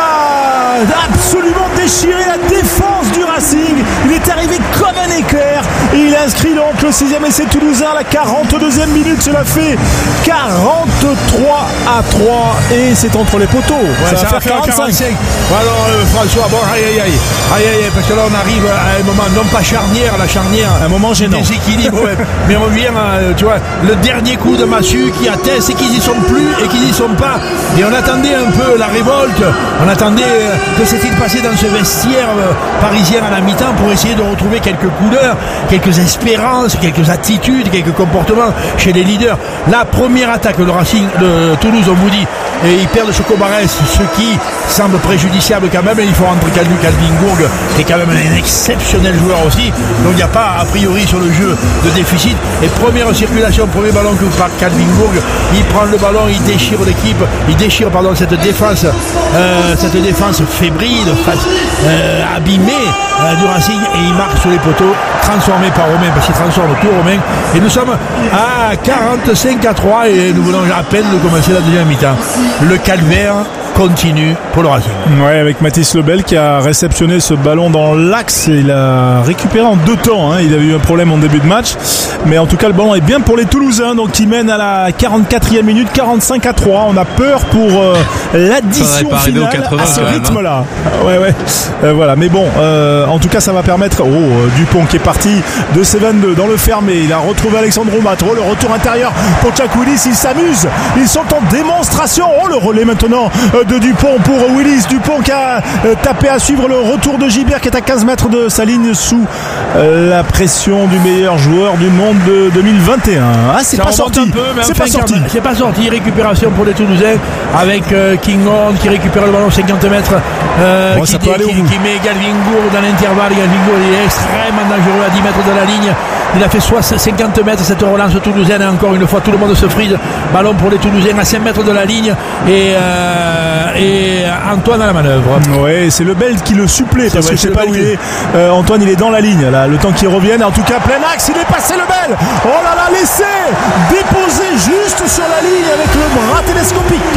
a absolument déchiré la défense du Racing. Il est arrivé comme un éclair et il inscrit donc le sixième essai toulousain à la quarante-deuxième minute. Cela fait quarante-trois à trois et c'est entre les poteaux. Ouais, ça, ça va faire quarante-cinq. quarante-cinq. Alors euh, François, bon aïe aïe aïe aïe aïe parce que là on arrive à un moment non pas charnière, la charnière, un moment gênant, déséquilibre, ouais, mais on vient, euh, tu vois, le dernier coup de massue qui atteint, c'est qu'ils y sont plus et qu'ils y sont pas. Et on attendait un peu la révolte, on attendait euh, que s'est-il passé dans ce vestiaire euh, parisien à la mi-temps pour essayer de retrouver quelques couleurs, quelques espérances, quelques attitudes, quelques comportements chez les leaders. La première attaque, le Racing de Toulouse, on vous dit, et ils perdent Chocobarès, ce qui semble préjudiciable quand même. Et il faut rentrer Calvin, Calvin Gourg, qui est quand même un exceptionnel joueur aussi. Donc il n'y a pas a priori sur le jeu de déficit. Et première circulation, premier ballon que par Calvin Gourg, il prend le ballon, il déchire l'équipe, il déchire pardon cette défense, euh, cette défense fébrile, euh, abîmée euh, du Racing, et il marque sur les poteaux, transformé par Romain, parce qu'il transforme tout Romain. Et nous sommes à quarante-cinq à trois et nous venons à peine de commencer la deuxième mi-temps. Le calvaire continue pour le Racing. Ouais, avec Mathis Lebel qui a réceptionné ce ballon dans l'axe. Il a récupéré en deux temps, hein. Il avait eu un problème en début de match, mais en tout cas le ballon est bien pour les Toulousains, donc qui mènent à la quarante-quatrième minute, quarante-cinq à trois. On a peur pour euh, l'addition finale à ce rythme-là. Ouais, ouais. Euh, voilà, mais bon, euh, en tout cas ça va permettre. Oh, euh, Dupont qui est parti de C vingt-deux dans le fermé. Il a retrouvé Alexandre Matro, le retour intérieur pour Jack Willis. Ils s'amusent, ils sont en démonstration. Oh, le relais maintenant euh, de Dupont pour Willis. Dupont qui a euh, tapé à suivre le retour de Gibert qui est à quinze mètres de sa ligne sous euh, la pression du meilleur joueur du monde de deux mille vingt et un. Ah, c'est pas sorti. Peu, c'est enfin, pas sorti. C'est pas sorti. Récupération pour les Toulousains avec euh, King Horn qui récupère le ballon cinquante mètres. Euh, bon, qui, qui, qui met Calvin Gourg dans l'intervalle. Calvin Gourg est extrêmement dangereux à dix mètres de la ligne. Il a fait cinquante mètres cette relance toulousaine et encore une fois tout le monde se frise. Ballon pour les Toulousains à cinq mètres de la ligne et, euh, et Antoine à la manœuvre. Ouais, c'est Lebel qui le supplée parce que je sais pas où il est. Euh, Antoine il est dans la ligne là, le temps qu'il revienne. En tout cas plein axe, il est passé Lebel. Oh là là, laissé déposé juste sur la ligne avec le bras télescopique.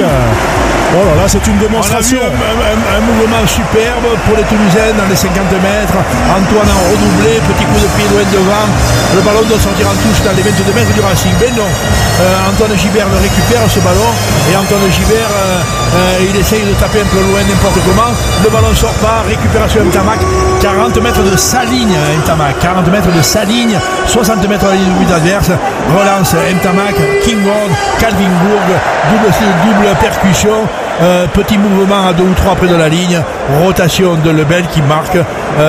Oh là là, c'est une démonstration. On a vu un, un, un mouvement superbe pour les Toulousains dans les cinquante mètres. Antoine a redoublé, petit coup de pied loin devant. Le ballon doit sortir en touche dans les vingt-deux mètres du Racing. Ben non, euh, Antoine Gibert le récupère ce ballon et Antoine Gibert euh, euh, il essaye de taper un peu loin n'importe comment. Le ballon sort pas, récupération Ntamak, quarante mètres de sa ligne Ntamak, quarante mètres de sa ligne, soixante mètres à la ligne du but adverse. Relance Ntamak, King Ward, Calvin Gourg, double, double percussion. Euh, petit mouvement à deux ou trois près de la ligne, rotation de Lebel qui marque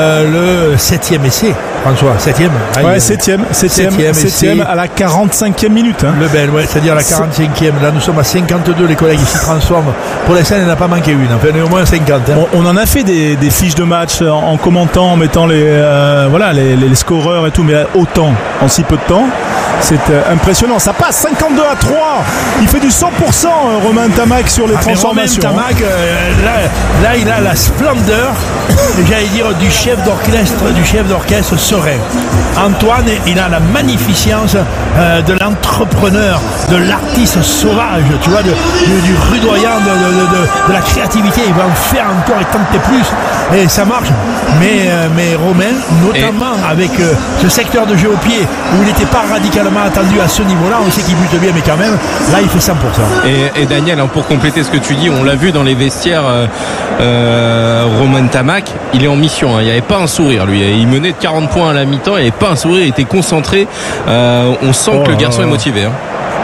euh, le septième essai. François, septième. Aïe, ouais, septième, septième, septième, septième à la quarante-cinquième minute. Hein. Lebel, ouais, c'est-à-dire à la quarante-cinquième. Là, nous sommes à cinquante-deux. Les collègues ici transforment. Pour l'instant, il n'en a pas manqué une. Enfin, il y en a au moins cinquante. Hein. On, on en a fait des, des fiches de match en, en commentant, en mettant les, euh, voilà, les, les, les scoreurs et tout, mais autant en si peu de temps. C'est euh, impressionnant. Ça passe cinquante-deux à trois. Il fait du cent pour cent, euh, Romain Ntamak sur les ah, transformations. Romain Ntamak, euh, là, là, il a la splendeur, j'allais dire, du chef d'orchestre, du chef d'orchestre serein. Antoine, il a la magnificence euh, de l'entrepreneur, de l'artiste sauvage, tu vois, de, de, du rudoyant, de, de, de, de la créativité. Il va en faire encore et tenter plus, et ça marche. Mais, euh, mais Romain, notamment et... avec euh, ce secteur de jeu au pied, où il n'était pas radicalement attendu à ce niveau-là, on sait qu'il bute bien, mais quand même, là, il fait cent pour cent. Et, et Daniel, hein, pour compléter ce que tu dis, on l'a vu dans les vestiaires, euh, euh, Romain Tamac, il est en mission, hein, il n'y avait pas un sourire, lui. Il menait de quarante points à la mi-temps, il n'y avait pas un sourire, il était concentré. Euh, on sent oh, que le garçon euh... est motivé. Hein.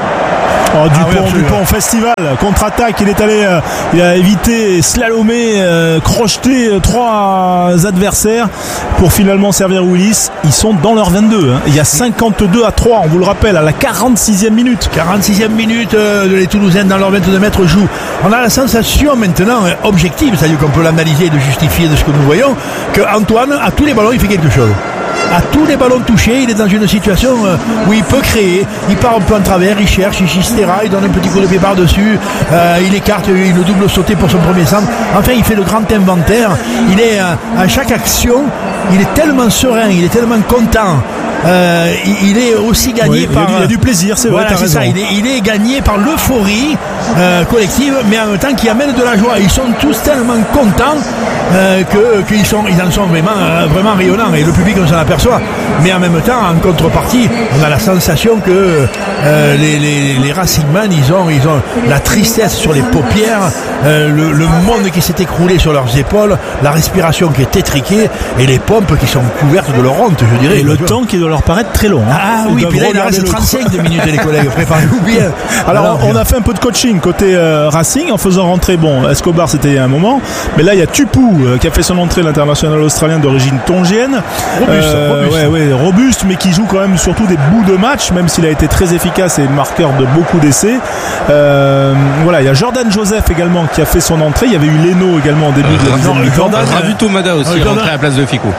Oh, Dupont, ah oui, Dupont, festival, contre-attaque, il est allé, euh, il a évité, slalomé, euh, crocheté euh, trois adversaires pour finalement servir Willis. Ils sont dans leur vingt-deux, hein. Il y a cinquante-deux à trois, on vous le rappelle, à la quarante-sixième minute. quarante-sixième minute, euh, les Toulousains dans leur vingt-deux mètres jouent. On a la sensation maintenant euh, objective, c'est-à-dire qu'on peut l'analyser et le justifier de ce que nous voyons, que Antoine, à tous les ballons, il fait quelque chose. À tous les ballons touchés, il est dans une situation où il peut créer, il part un peu en travers, il cherche, il chistera, il donne un petit coup de pied par-dessus, euh, il écarte, il le double sauté pour son premier centre. Enfin, il fait le grand inventaire. Il est à chaque action, il est tellement serein, il est tellement content. Euh, il est aussi gagné oui, par... Il y a du plaisir, c'est voilà, vrai, t'as c'est raison. Ça, il, est, il est gagné par l'euphorie euh, collective, mais en même temps qui amène de la joie. Ils sont tous tellement contents euh, que, qu'ils sont, ils en sont vraiment, euh, vraiment rayonnants. Et le public, on s'en aperçoit. Mais en même temps, en contrepartie, on a la sensation que euh, les, les, les Racingman, ils ont, ils ont la tristesse sur les paupières, euh, le, le monde qui s'est écroulé sur leurs épaules, la respiration qui est étriquée et les pompes qui sont couvertes de leur honte, je dirais. Et le temps qui doit leur paraître très long. Hein. Ah oui, puis là il reste trente-cinq de minutes les collègues, préparez-vous bien. Alors, Alors on a fait un peu de coaching côté euh, Racing en faisant rentrer, bon, Escobar c'était il y a un moment, mais là il y a Tupou euh, qui a fait son entrée, l'international australien d'origine tongienne. Robuste, euh, robuste. Ouais, ouais, robuste, mais qui joue quand même surtout des bouts de match, même s'il a été très efficace et marqueur de beaucoup d'essais. Euh, voilà, il y a Jordan Joseph également qui a fait son entrée, il y avait eu Leno également au début euh, de la deuxième mi-temps. Ravu Tomada aussi est rentré à la place de Ficou.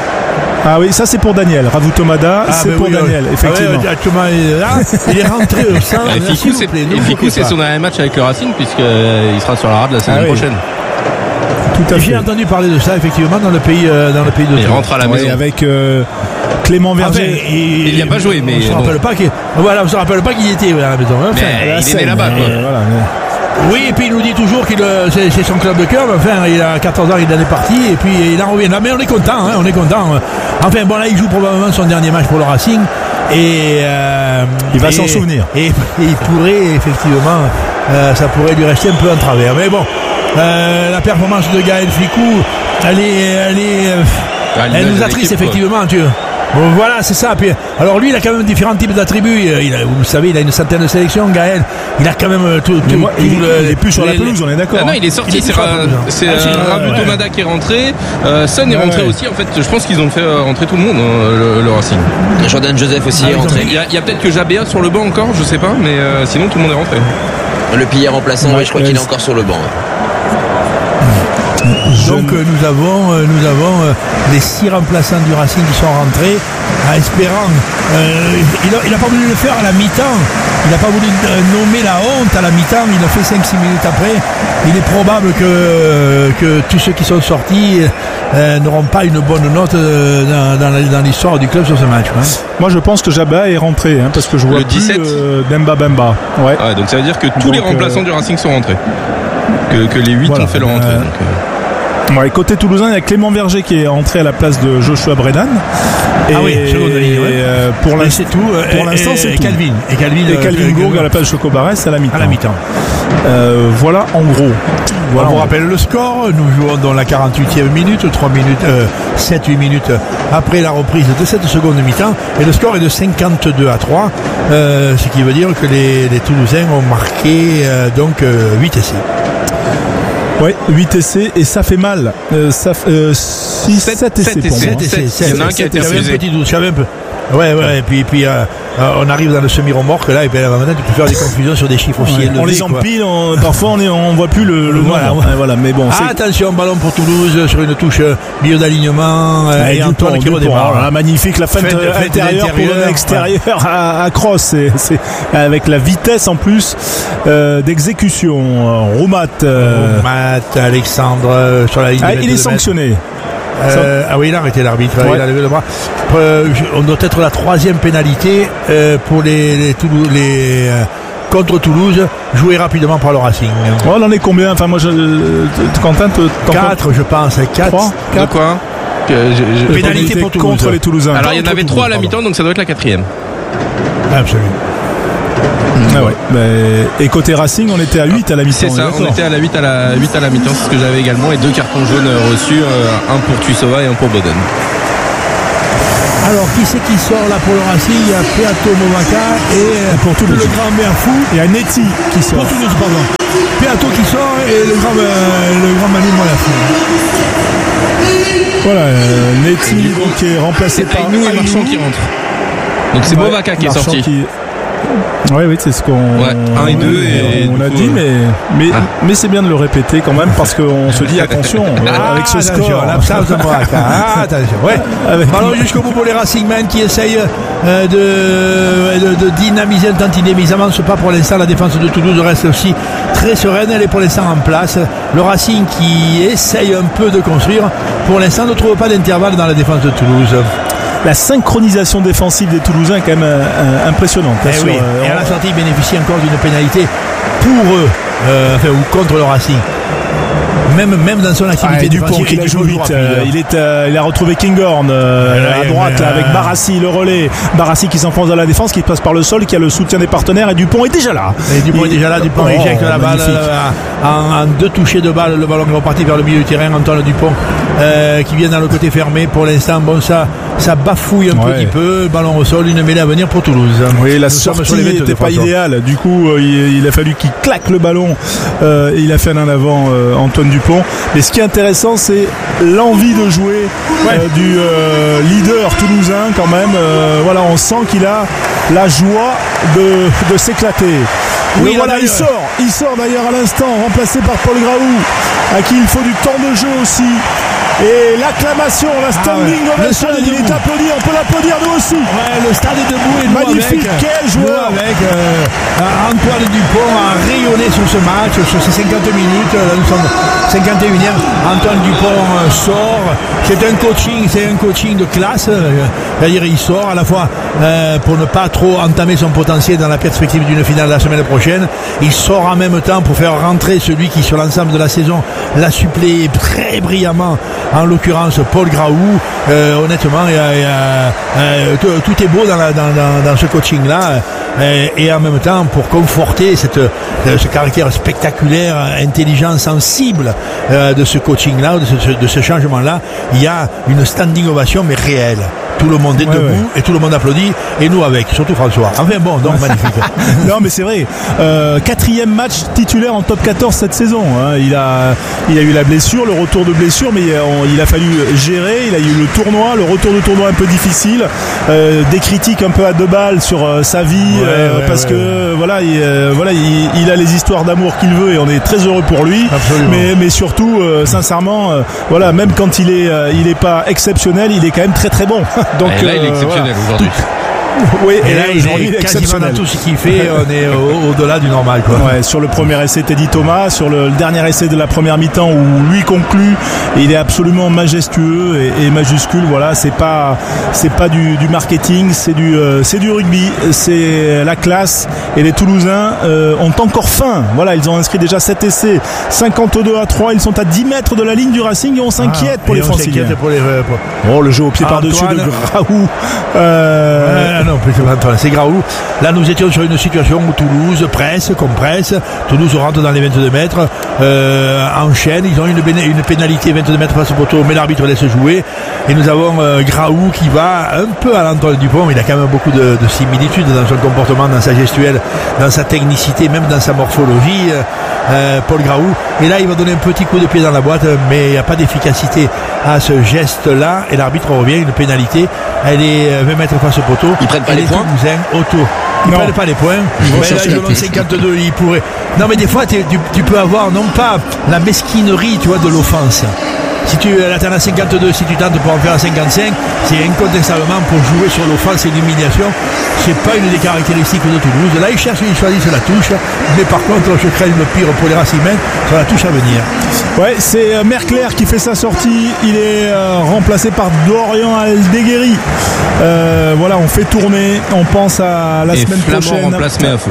Ah oui, ça c'est pour Daniel. Ravu Tomada, ah, c'est pour oui, Daniel, oui. effectivement. Ah ouais, est là, il est rentré au sein. Et Ficou, c'est, Ficou, c'est son dernier match avec le Racing puisqu'il euh, sera sur la rade la semaine ah, prochaine. Oui. Tout à J'ai fait. entendu parler de ça effectivement dans le pays, euh, dans le pays de. Il rentre à la ouais, maison avec euh, Clément Verger. Ah, il, il n'y a pas joué, mais on se bon. rappelle pas qu'il. Voilà, on se rappelle pas qu'il y était à la maison. Enfin, mais il est né là-bas. Quoi. Voilà, mais... Oui, et puis il nous dit toujours qu'il c'est, c'est son club de cœur, mais enfin il a quatorze ans, il en est parti et puis il en revient là, mais on est content, hein, on est content. Enfin bon, là il joue probablement son dernier match pour le Racing et euh, il va et, s'en souvenir. Et, et il pourrait effectivement, euh, ça pourrait lui rester un peu en travers. Mais bon, euh, la performance de Gaël Ficou, elle est, elle est, euh, ah, elle nous attriste effectivement, tu vois. Bon, voilà, c'est ça. Puis, alors lui, il a quand même différents types d'attributs. Il a, vous savez, il a une centaine de sélections, Gaël. Il a quand même tout. tout, moi, tout il, le, il est plus sur la pelouse, on est d'accord. Ah non, il est sorti. Il est c'est ra- c'est ah, euh, Ravu ouais. Tomada qui est rentré. Euh, Son est rentré ouais. aussi. En fait, je pense qu'ils ont fait euh, rentrer tout le monde, hein, le, le Racing. Jordan Joseph aussi ah, est rentré. Il y, a, il y a peut-être que Jabea sur le banc encore, je sais pas, mais euh, sinon tout le monde est rentré. Le pilier remplaçant, ouais, je crois ouais, qu'il est encore sur le banc. Donc euh, nous avons, euh, nous avons euh, les six remplaçants du Racing qui sont rentrés à Espérance. Euh, il n'a il a pas voulu le faire à la mi-temps. Il n'a pas voulu euh, nommer la honte à la mi-temps. Il l'a fait cinq six minutes après. Il est probable que, euh, que tous ceux qui sont sortis euh, n'auront pas une bonne note euh, dans, dans, la, dans l'histoire du club sur ce match. Hein. Moi je pense que Jabba est rentré hein, parce que je vois le dix-sept plus euh, Demba Bemba. Ouais. Ah, donc ça veut dire que tous donc, les remplaçants euh... du Racing sont rentrés. Que, que les huit voilà, ont fait leur entrée. Euh... Donc, euh... ouais, côté toulousain, il y a Clément Verger qui est entré à la place de Joshua Brennan. Et, ah oui, seconde ligne, ouais. euh, pour l'instant, c'est tout. Pour et, l'instant, c'est et tout. Calvin. Et Calvin, et Calvin Gourg à la place de Choco Barès à la mi-temps. À la mi-temps. Euh, voilà en gros. Voilà, on vous en rappelle le score. Nous jouons dans la quarante-huitième minute, trois minutes, euh, sept huit minutes après la reprise de cette seconde mi-temps. Et le score est de cinquante-deux à trois. Euh, ce qui veut dire que les, les Toulousains ont marqué euh, donc euh, huit essais. Oui, huit essais et ça fait mal. Euh, ça euh, six, sept essais pour moi. sept essais. Il y en a un qui a été refusé. J'avais un petit doute, j'avais un peu. Ouais, ouais, et puis, et puis euh, euh, on arrive dans le semi-remorque là et puis maintenant tu peux faire des confusions sur des chiffres aussi ouais, élevés. On les empile, on, parfois on est, on voit plus le, le voilà, nombre. Ouais, voilà, mais bon. Ah, attention, ballon pour Toulouse sur une touche milieu d'alignement euh, et Antoine qui redémarre. Ah, magnifique, la feinte intérieure pour le extérieur ouais. à, à Cross, c'est, c'est avec la vitesse en plus euh, d'exécution. Roumat, euh... Roumat, Alexandre euh, sur la ligne. Ah, il est sanctionné. Euh, ah oui, il a arrêté l'arbitre. Ouais. Il a levé le bras. Euh, on doit être la troisième pénalité euh, pour les, les, Toulouse, les euh, contre Toulouse, joué rapidement par le Racing. Oh, on en est combien? Enfin, moi, je, Quentin, quatre, je pense. quatre. De quoi? Que j'ai, j'ai pénalité pour Toulouse. Contre les Toulousains. Alors, il y en avait trois à la mi-temps, donc ça doit être la quatrième. Absolument. Ah ouais. Mais, et côté Racing, on était à huit à la mi-temps. C'est ça, on était à la huit à la huit à la mi-temps, c'est ce que j'avais également, et deux cartons jaunes reçus, euh, un pour Tuisova et un pour Boden. Alors, qui c'est qui sort là pour le Racing? Il y a Peato Movaca et pour Toulouse, le grand Merfou. Il y a Neti qui sort. Pour Toulouse, pardon. Peato qui sort et le grand, euh, le grand Manu Movaca. Voilà, euh, Neti qui est remplacé c'est par nous et Marchand qui rentre. Donc c'est ouais, Movaca qui est sorti. Qui... Oui, oui, c'est ce qu'on ouais, un et deux et on a dit, mais mais ah. mais c'est bien de le répéter quand même parce qu'on se dit attention ah, avec ce score. L'absence de Movaca. Ah, attention. Ouais. Avec... Allons jusqu'au bout pour les Racingmen qui essayent euh, de, de de dynamiser le tantinet, mais ils n'avancent pas pour l'instant. La défense de Toulouse reste aussi très sereine. Elle est pour l'instant en place. Le Racing qui essaye un peu de construire, pour l'instant ne trouve pas d'intervalle dans la défense de Toulouse. La synchronisation défensive des Toulousains est quand même euh, impressionnante. Eh oui. euh, et à la sortie, ils bénéficient encore d'une pénalité pour eux, euh, enfin, ou contre le Racing. Même, même dans son activité ah, défensive, il, il joue vite. Euh, il, est, euh, il a retrouvé Kinghorn euh, ouais, à droite mais, là, avec Barassi, le relais. Barassi qui s'enfonce dans la défense, qui passe par le sol, qui a le soutien des partenaires, et Dupont est déjà là. Et Dupont il... est déjà là. Dupont oh, éjecte la balle euh, en, en deux touchés de balle. Le ballon est reparti vers le milieu du terrain. Antoine Dupont euh, qui vient dans le côté fermé. Pour l'instant, bon, ça, ça bafouille un ouais. petit peu. Ballon au sol, une mêlée à venir pour Toulouse. Oui, la Nous sortie n'était pas idéale. Du coup, euh, il, il a fallu qu'il claque le ballon. Euh, et il a fait un en avant euh, Antoine Dupont. Mais ce qui est intéressant, c'est l'envie de jouer ouais. euh, du euh, leader toulousain quand même. Euh, voilà, on sent qu'il a la joie de, de s'éclater. Oui, voilà, il sort, il sort d'ailleurs à l'instant, remplacé par Paul Graou, à qui il faut du temps de jeu aussi. Et l'acclamation, la standing ah ouais. ovation, il est applaudi, on peut l'applaudir nous aussi. Ouais, le stade est debout et nous magnifique, avec, quel joueur avec euh, Antoine Dupont a rayonné sur ce match, sur ces cinquante minutes, nous sommes cinquante et unième. Antoine Dupont euh, sort, c'est un coaching, c'est un coaching de classe, euh, c'est-à-dire il sort à la fois euh, pour ne pas trop entamer son potentiel dans la perspective d'une finale la semaine prochaine, il sort en même temps pour faire rentrer celui qui sur l'ensemble de la saison l'a suppléé très brillamment, en l'occurrence Paul Graou. Euh, honnêtement, il y a, il y a, euh, tout, tout est beau dans, la, dans, dans, dans ce coaching-là, euh, et en même temps pour conforter cette, euh, ce caractère spectaculaire, intelligent, sensible euh, de ce coaching-là, de ce, de ce changement-là, il y a une standing ovation mais réelle. Tout le monde est ouais, debout ouais. et tout le monde applaudit, et nous avec, surtout François. Enfin bon, donc magnifique. Non mais c'est vrai, euh, quatrième match titulaire en top quatorze cette saison. Hein. Il a, il a eu la blessure, le retour de blessure, mais on, il a fallu gérer. Il a eu le tournoi, le retour de tournoi un peu difficile, euh, des critiques un peu à deux balles sur euh, sa vie, ouais, euh, ouais, parce ouais, que ouais. voilà, il, euh, voilà, il, il a les histoires d'amour qu'il veut et on est très heureux pour lui. Absolument. Mais, mais surtout, euh, sincèrement, euh, voilà, même quand il est, euh, il est pas exceptionnel, il est quand même très très bon. Donc et là, euh, il est exceptionnel voilà. aujourd'hui. Oui, et, et là, il est, il est quasiment dans tout ce qu'il fait, on est au, au-delà du normal, quoi. Ouais, sur le premier essai, Teddy Thomas, sur le, le dernier essai de la première mi-temps où lui conclut, il est absolument majestueux et, et majuscule. Voilà, c'est pas, c'est pas du, du marketing, c'est du, euh, c'est du rugby, c'est la classe. Et les Toulousains euh, ont encore faim. Voilà, ils ont inscrit déjà sept essais, cinquante-deux à trois. Ils sont à dix mètres de la ligne du Racing et on s'inquiète ah, pour, les Franciliens. Pour les pour... Oh, le jeu au pied par-dessus de Graou. Euh... Ouais, non, c'est Graou. Là, nous étions sur une situation où Toulouse presse, compresse. Toulouse rentre dans les vingt-deux mètres, euh, enchaîne. Ils ont une, béné- une pénalité vingt-deux mètres face au poteau, mais l'arbitre laisse jouer. Et nous avons euh, Graou qui va un peu à l'Antoine Dupont, mais il a quand même beaucoup de, de similitudes dans son comportement, dans sa gestuelle, dans sa technicité, même dans sa morphologie. euh, Paul Graou. Et là, il va donner un petit coup de pied dans la boîte, mais il n'y a pas d'efficacité à ce geste-là. Et l'arbitre revient, une pénalité. Elle est vingt mètres face au poteau. Ils prennent pas et les, les points Toulousains autour. Ils ne prennent pas les points. Mais là, ils ont cinquante-deux, ils pourraient. Non, mais des fois, tu, tu peux avoir non pas la mesquinerie, tu vois, de l'offense. Si tu atteins à cinquante-deux, si tu tentes pour en faire à cinquante-cinq, c'est incontestablement pour jouer sur l'offense et l'humiliation. C'est pas une des caractéristiques de Toulouse. Là, ils cherchent, ils choisissent la touche. Mais par contre, je crains le pire pour les Racingmen sur la touche à venir. Ouais, c'est Merclair qui fait sa sortie. Il est euh, remplacé par Dorian Aldeguerri. Euh, voilà, on fait tourner. On pense à la et semaine Flamand prochaine. remplace Méafou.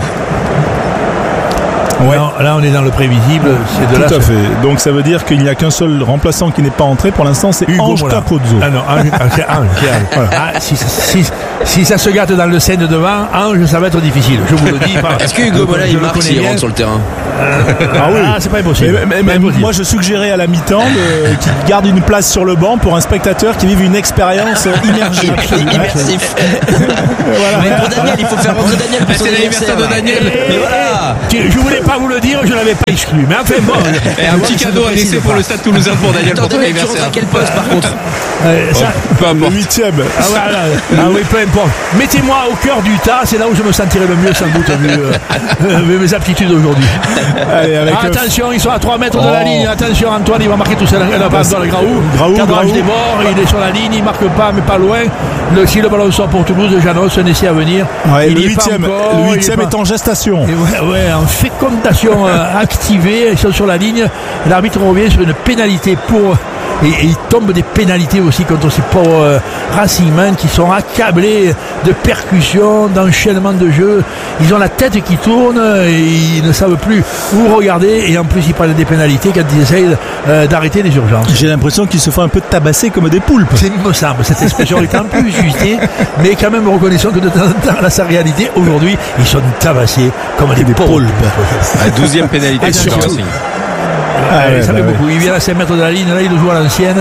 Ouais. Là, là, on est dans le prévisible. C'est de Tout là, à fait. Donc ça veut dire qu'il n'y a qu'un seul remplaçant qui n'est pas entré. Pour l'instant, c'est Hugo Ange Mola. Capozzo. Ah non, Ange, c'est Ange. c'est Ange. Ah, si, si, si ça se gâte dans le scène de devant, Ange, ça va être difficile. Je vous le dis. Par, Est-ce que Hugo Mola, il marque s'il bien. rentre sur le terrain? Ah oui, ah, c'est pas impossible. Mais, mais, mais, impossible. Moi, je suggérais à la mi-temps de, qu'il garde une place sur le banc pour un spectateur qui vive une expérience immersive. Immersif. Voilà. Mais pour Daniel, il faut faire rentrer Daniel pour son anniversaire de Daniel. Mais voilà. Je voulais pas vous le dire, je l'avais pas exclu. Mais enfin bon. Et un petit cadeau à laisser pour le Stade Toulousain pour Daniel pour ton Daniel, tu rentres anniversaire. à quel poste par contre? Euh, ça, Peu Le importe. huitième. ah, voilà. Ah oui, peu importe. Mettez-moi au cœur du tas, c'est là où je me sentirai le mieux sans doute vu euh, euh, mes aptitudes aujourd'hui. Allez, avec Ah, euh, attention, ils sont à trois mètres de la Oh. ligne. Attention, Antoine, il va marquer tout seul. La passe dans le Graou. Graou, Cadrage Graou. des bords, il est sur la ligne, il marque pas, mais pas loin. Le, si le ballon sort pour Toulouse, Janos, un essai à venir. ouais, il le y est pas huitième. encore, Le il huitième est est pas- en gestation. Et ouais, ouais, en fécondation euh, activée, ils sont sur la ligne. L'arbitre revient sur une pénalité pour. Et, et il tombe des pénalités aussi contre ces pauvres euh, Racingmen qui sont accablés de percussions, d'enchaînements de jeux. Ils ont la tête qui tourne et ils ne savent plus où regarder. Et en plus, ils prennent des pénalités quand ils essayent euh, d'arrêter les urgences. J'ai l'impression qu'ils se font un peu tabasser comme des poulpes. C'est me semble, cette expression est un peu usitée, mais quand même reconnaissons que de temps en temps, là, sa réalité, aujourd'hui, ils sont tabassés comme des, Des poulpes. La douzième pénalité sur Attention. Racing. Ah, ouais, ça bah fait ouais. beaucoup. Il vient à cinq mètres de la ligne, là il le joue à l'ancienne.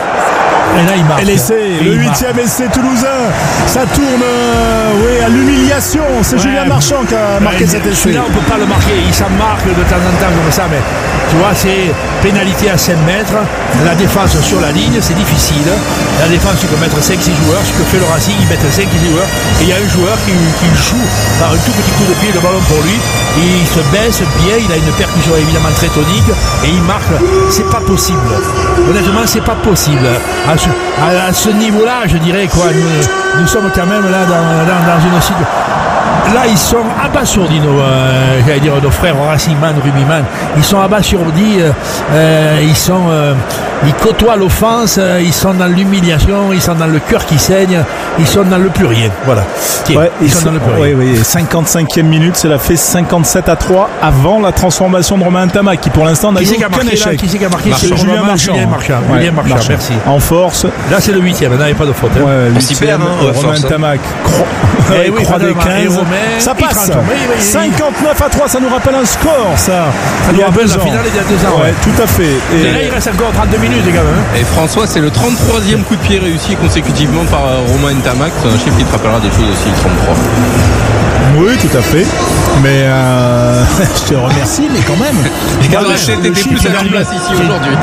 Et là il marque. Et l'essai, Et le il marque. huitième essai toulousain, ça tourne euh, oui, à l'humiliation. C'est Ouais. Julien Marchand qui a marqué Ouais, cet essai. Celui-là on peut pas le marquer, il s'en marque de temps en temps comme ça, mais tu vois c'est pénalité à cinq mètres, la défense sur la ligne c'est difficile, la défense tu peux mettre cinq six joueurs, ce que fait le Racing ils mettent cinq six joueurs, et il y a un joueur qui, qui joue par un tout petit coup de pied le ballon pour lui, il se baisse bien, il a une percussion évidemment très tonique, et il marque, c'est pas possible, honnêtement c'est pas possible, à ce, à, à ce niveau-là je dirais quoi, nous, nous sommes quand même là dans, dans, dans une situation. Là, ils sont abasourdis, nos, euh, j'allais dire, nos frères Racingman, Rugbyman. Ils sont abasourdis, euh, euh, ils sont, euh, ils côtoient l'offense, euh, ils sont dans l'humiliation, ils sont dans le cœur qui saigne, ils sont dans le plus rien. Voilà. Tiens, Ouais, ils sont dans le plus rien. oui, oui, cinquante-cinquième minute, cela fait cinquante-sept à trois avant la transformation de Romain Tamac qui pour l'instant n'a Qui eu c'est qui a aucun marqué là échec. Qui c'est qui a marqué C'est C'est Julien Julien Marchand. Julien Marchand. Ouais, Julien Marchand, Marchand. merci. En force. Là, c'est le huitième, là, il n'y a pas de faute. Hein. Ouais, Pas si huitième, perd, hein, ouais, Romain force, hein. Tamac. Cro... Eh ouais, oui, croix des Romain et quinze. Romain, Ça il passe. transforme. Oui, oui, oui. cinquante-neuf à trois, ça nous rappelle un score, ça. Ça Il y nous a rappelle deux la ans. finale il y a deux ans. Ouais, Ouais. tout à fait. Et, Et là, il reste encore trente-deux minutes, quand même. hein. Et François, c'est le trente-troisième coup de pied réussi consécutivement par euh, Romain Ntamak. C'est un chiffre qui te rappellera des choses aussi, le trente-trois. oui, tout à fait. Mais euh, je te remercie, mais quand même. Moi, Moi, j'étais le plus chiffre- à ta place ici aujourd'hui.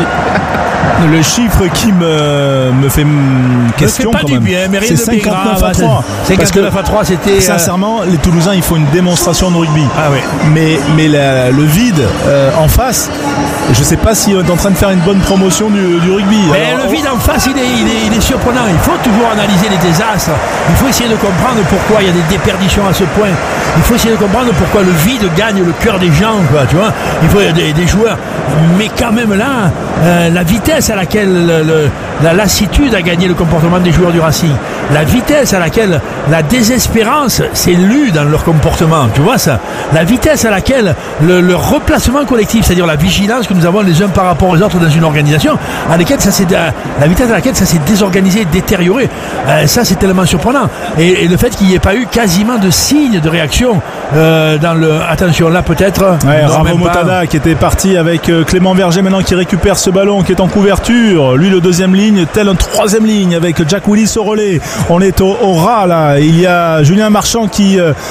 Le chiffre qui me, me fait mm, question Me fait pas quand du même. bien, mais rien C'est de bien cinquante-neuf grave, à trois. Parce que cinquante-neuf à trois, c'était. sincèrement, les Toulousains, il faut une démonstration de rugby. Ah ouais. Mais, mais la- le vide euh, en face, je sais pas si on est en train de faire une bonne promotion du, du rugby. Mais Alors, le vide en face, il est, il, est, il est surprenant. Il faut toujours analyser les désastres. Il faut essayer de comprendre pourquoi il y a des déperditions à ce point. Il faut essayer de comprendre pourquoi le vide gagne le cœur des gens, quoi, tu vois. Il faut des, des joueurs. Mais quand même là, euh, la vitesse à laquelle le, le- la lassitude a gagné le comportement des joueurs du Racing, la vitesse à laquelle la désespérance s'est lue dans leur comportement, tu vois ça. La vitesse à laquelle le, le replacement collectif, c'est-à-dire la vigilance que nous avons les uns par rapport aux autres dans une organisation, à laquelle ça s'est, la vitesse à laquelle ça s'est désorganisé, détérioré, euh, ça c'est tellement surprenant. Et, et le fait qu'il n'y ait pas eu quasiment de signe de réaction euh, dans le. Attention, là peut-être. Ouais, Ravo Motada qui était parti avec euh, Clément Verger maintenant qui récupère ce ballon qui est en couverture. Lui le deuxième ligne, tel un troisième ligne avec Jack Willis au relais. On est au, au ras là. Il y a Julien Marchand qui euh,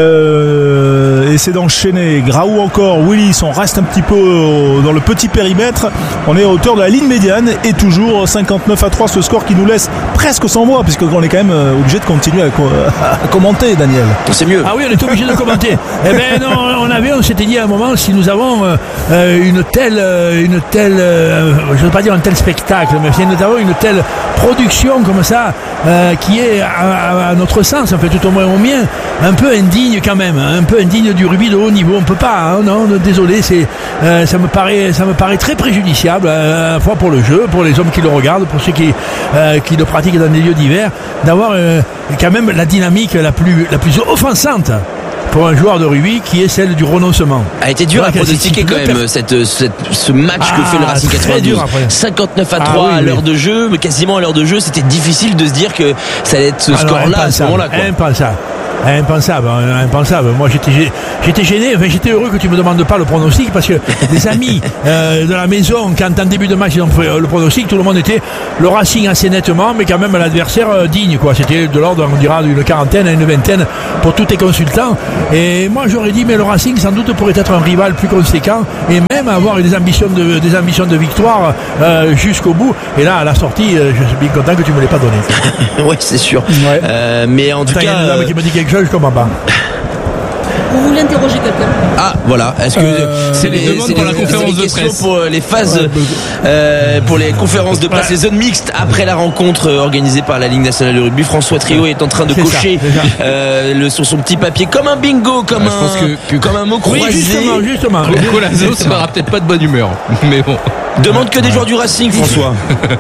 euh, essaie d'enchaîner. Graou encore, Willis. On reste un petit peu au, dans le petit périmètre. On est à hauteur de la ligne médiane et toujours cinquante-neuf à trois ce score qui nous laisse presque sans voix puisqu'on est quand même obligé de continuer à, co- à commenter, Daniel. C'est mieux. Ah oui, on est obligé de commenter. Eh ben non, on avait, on s'était dit à un moment si nous avons euh, une telle, euh, une telle, euh, je ne veux pas dire un tel spectacle, mais si nous avons une telle production comme ça, euh, qui est à, à notre sens, en fait, tout au moins au mien, un peu indigne quand même, un peu indigne du rugby de haut niveau. On peut pas, hein, non, désolé, c'est, euh, ça me paraît, ça me paraît très préjudiciable, euh, à la fois pour le jeu, pour les hommes qui le regardent, pour ceux qui, euh, qui le pratiquent dans des lieux divers, d'avoir euh, quand même la dynamique la plus, la plus offensante pour un joueur de rugby qui est celle du renoncement. A été dur à pronostiquer quand même cette, cette, ce match ah, que fait le Racing quatre-vingt-douze. cinquante-neuf à trois ah, oui, à l'heure oui. de jeu, mais quasiment à l'heure de jeu, c'était difficile de se dire que ça allait être ce ah, score-là non, à ce moment-là. Quoi. Impensable. Impensable, impensable. Moi, j'étais, j'étais gêné. Enfin, j'étais heureux que tu me demandes pas le pronostic parce que des amis euh, de la maison, quand en début de match ils ont fait le pronostic, tout le monde était le Racing assez nettement, mais quand même l'adversaire euh, digne, quoi. C'était de l'ordre, on dira, d'une quarantaine à une vingtaine pour tous tes consultants. Et moi, j'aurais dit, mais le Racing, sans doute, pourrait être un rival plus conséquent et même avoir des ambitions de, des ambitions de victoire euh, jusqu'au bout. Et là, à la sortie, euh, je suis bien content que tu me l'aies pas donné. Oui, c'est sûr. Ouais. Euh, mais en tout Attends, cas, il y a une dame qui me dit quelque chose, je comprends pas. Vous voulez interroger quelqu'un? Ah, voilà. Est-ce que euh, c'est les demandes pour la conférence de presse pour les phases, ouais, euh, pour les conférences de presse, ouais. les zones mixtes après la rencontre organisée par la Ligue nationale de rugby? François Trio est en train de c'est cocher ça, euh, le, sur son petit papier comme un bingo, comme ouais, un, que, que, comme un mot croisé. Oui, justement, justement. Colazo sera peut-être pas de bonne humeur, mais bon. Demande que des joueurs du Racing, François.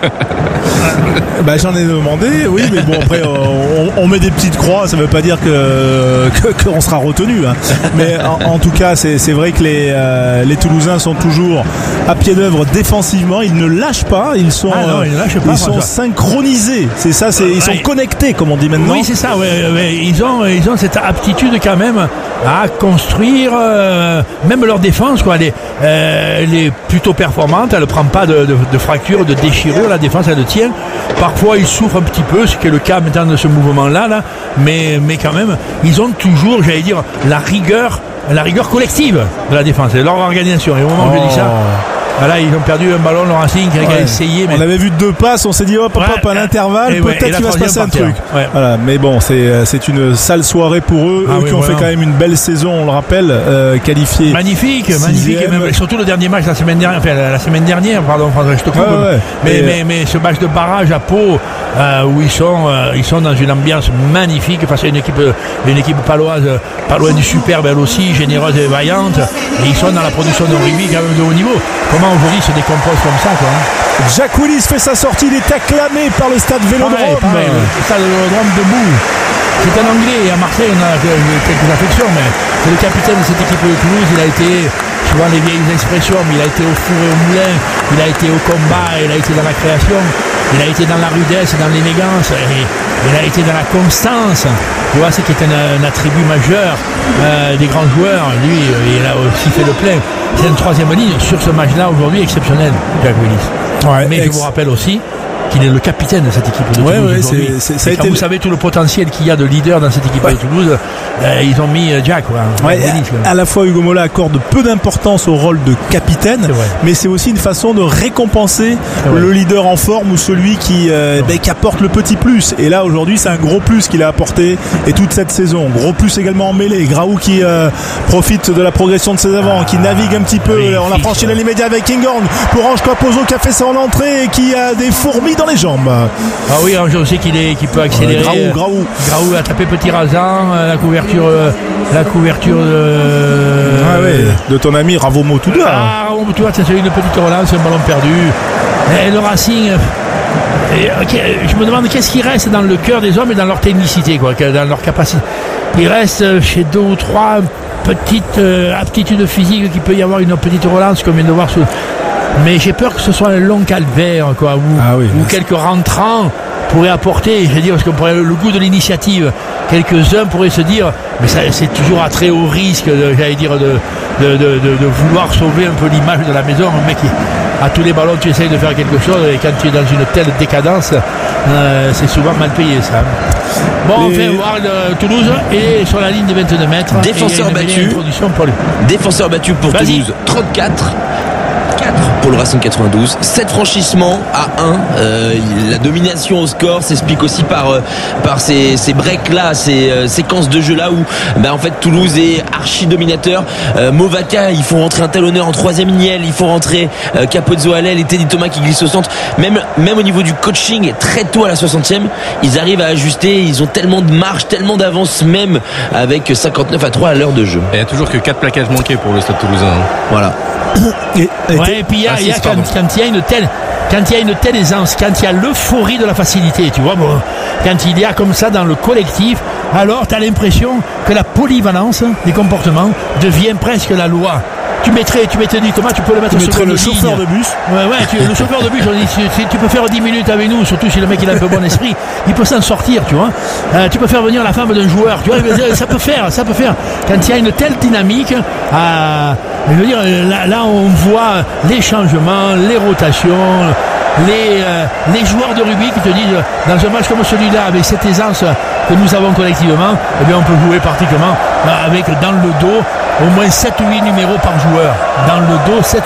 Bah, j'en ai demandé, oui, mais bon, après, on, on met des petites croix, ça veut pas dire que, que, qu'on sera retenu, hein. Mais en, en tout cas, c'est, c'est vrai que les, euh, les Toulousains sont toujours à pied d'œuvre défensivement, ils ne lâchent pas, ils sont, ah non, ils, lâchent pas, ils sont synchronisés, c'est ça, c'est, ils sont ouais. connectés, comme on dit maintenant. Oui, c'est ça, ouais, ouais. Ils ont, ils ont cette aptitude quand même à construire, euh, même leur défense, quoi, elle est, euh, elle est plutôt performante, elle ne prend pas de, de, de fracture, de déchirure, la défense elle le tient. Parfois ils souffrent un petit peu, ce qui est le cas maintenant de ce mouvement-là, là, mais, mais quand même, ils ont toujours, j'allais dire, la rigueur, la rigueur collective de la défense, et leur organisation. Et au moment oh. où je dis ça, voilà, ils ont perdu un ballon, le Racing qui a ouais. essayé. Mais... On avait vu deux passes, on s'est dit hop hop hop ouais. à l'intervalle, et peut-être ouais. qu'il va se passer un truc. Ouais. Voilà, mais bon, c'est c'est une sale soirée pour eux, ah eux oui, qui ont voilà. fait quand même une belle saison, on le rappelle, euh, qualifiés. Magnifique, sixième. magnifique, et même, surtout le dernier match la semaine dernière, enfin la semaine dernière, pardon, François, je te coupe. Ouais, ouais. Mais, et... mais mais ce match de barrage à Pau, euh, où ils sont euh, ils sont dans une ambiance magnifique face à une équipe une équipe paloise, pas loin du superbe, elle aussi généreuse et vaillante, et ils sont dans la production de rugby quand même de haut niveau. Comment aujourd'hui se décompose comme ça, quoi, hein. Jack Willis fait sa sortie, il est acclamé par le stade Vélodrome. Pareil, pareil, le stade Vélodrome debout. C'est un Anglais, et à Marseille on a quelques affections, mais c'est le capitaine de cette équipe de Toulouse. Il a été, souvent les vieilles expressions, mais il a été au four et au moulin, il a été au combat, il a été dans la création, il a été dans la rudesse, dans l'élégance, et il a été dans la constance. Tu vois, c'est qui est un, un attribut majeur euh, des grands joueurs. Lui, il a aussi fait le plein. C'est une troisième ligne sur ce match-là aujourd'hui exceptionnel, Jack Willis. Ouais, mais ex- je vous rappelle aussi qu'il est le capitaine de cette équipe de Toulouse. Ouais, ouais, c'est, c'est, ça a été... Vous savez tout le potentiel qu'il y a de leader dans cette équipe ouais. de Toulouse, euh, ils ont mis Jack. Quoi, ouais, Willis, à, à la fois Hugo Mola accorde peu d'importance au rôle de capitaine, c'est mais c'est aussi une façon de récompenser le leader en forme ou celui qui, euh, ben, qui apporte le petit plus. Et là aujourd'hui c'est un gros plus qu'il a apporté et toute cette saison. Gros plus également en mêlée. Graou qui euh, profite de la progression de ses avants, ah, qui navigue un petit peu. Oui, on a franchi la ligne médiane avec Kinghorn pour Ange Capozo qui a fait son entrée et qui a des fourmis dans les jambes. Ah oui, Ange aussi qu'il est, qu'il peut accélérer. Euh, Graou, Graou. Graou a tapé petit rasant, la couverture, euh, la couverture de, ah ouais, de ton ami Ravo Motuda. Ah, Ravo Motuda, c'est une petite relance, un ballon perdu. Et le Racing. Et, okay, je me demande qu'est-ce qui reste dans le cœur des hommes et dans leur technicité, quoi, dans leur capacité. Il reste chez deux ou trois petites euh, aptitudes physiques qu'il peut y avoir une petite relance comme vient de voir sous. Mais j'ai peur que ce soit un long calvaire, quoi, où, ah oui, où quelques rentrants pourraient apporter, je veux dire, parce qu'on pourrait le goût de l'initiative. quelques-uns pourraient se dire, mais ça, c'est toujours à très haut risque, de, j'allais dire, de, de, de, de, de vouloir sauver un peu l'image de la maison. Un mec qui, à tous les ballons, tu essayes de faire quelque chose, et quand tu es dans une telle décadence, euh, c'est souvent mal payé, ça. Bon, les... on fait voir le Toulouse et sur la ligne des vingt-deux mètres. Défenseur battu. Pour lui. Défenseur battu pour Vas-y. Toulouse. trente-quatre. quatre pour le Racing quatre-vingt-douze, sept franchissements à un. Euh, la domination au score s'explique aussi par euh, par ces ces breaks là, ces euh, séquences de jeu là où bah, en fait Toulouse est archi dominateur. Euh, Movaca, il faut rentrer un talonneur en troisième ligne, il faut rentrer euh, Capozzo à l'aile et Teddy Thomas qui glisse au centre. Même même au niveau du coaching, très tôt à la soixantième, ils arrivent à ajuster. Ils ont tellement de marge, tellement d'avance, même avec cinquante-neuf à trois à l'heure de jeu. Et il y a toujours que quatre plaquages manqués pour le Stade Toulousain. Hein. Voilà. Et, et, ouais, et puis il y a, ah, y a quand, quand il y a une telle quand il y a une telle aisance, quand il y a l'euphorie de la facilité, tu vois, bon, quand il y a comme ça dans le collectif, alors tu as l'impression que la polyvalence des comportements devient presque la loi. Tu mettrais, tu mettrais dit comment tu peux le mettre sur le chauffeur de bus. Ouais, ouais, tu, le chauffeur de bus, on dit, tu, tu peux faire dix minutes avec nous, surtout si le mec il a un peu bon esprit, il peut s'en sortir, tu vois. Euh, tu peux faire venir la femme d'un joueur, tu vois, ça peut faire, ça peut faire. Quand il y a une telle dynamique, euh, je veux dire, là, là on voit les changements, les rotations, les, euh, les joueurs de rugby qui te disent, dans un match comme celui-là, avec cette aisance que nous avons collectivement, eh bien on peut jouer pratiquement avec dans le dos au moins sept ou huit numéros par joueur. Dans le dos, sept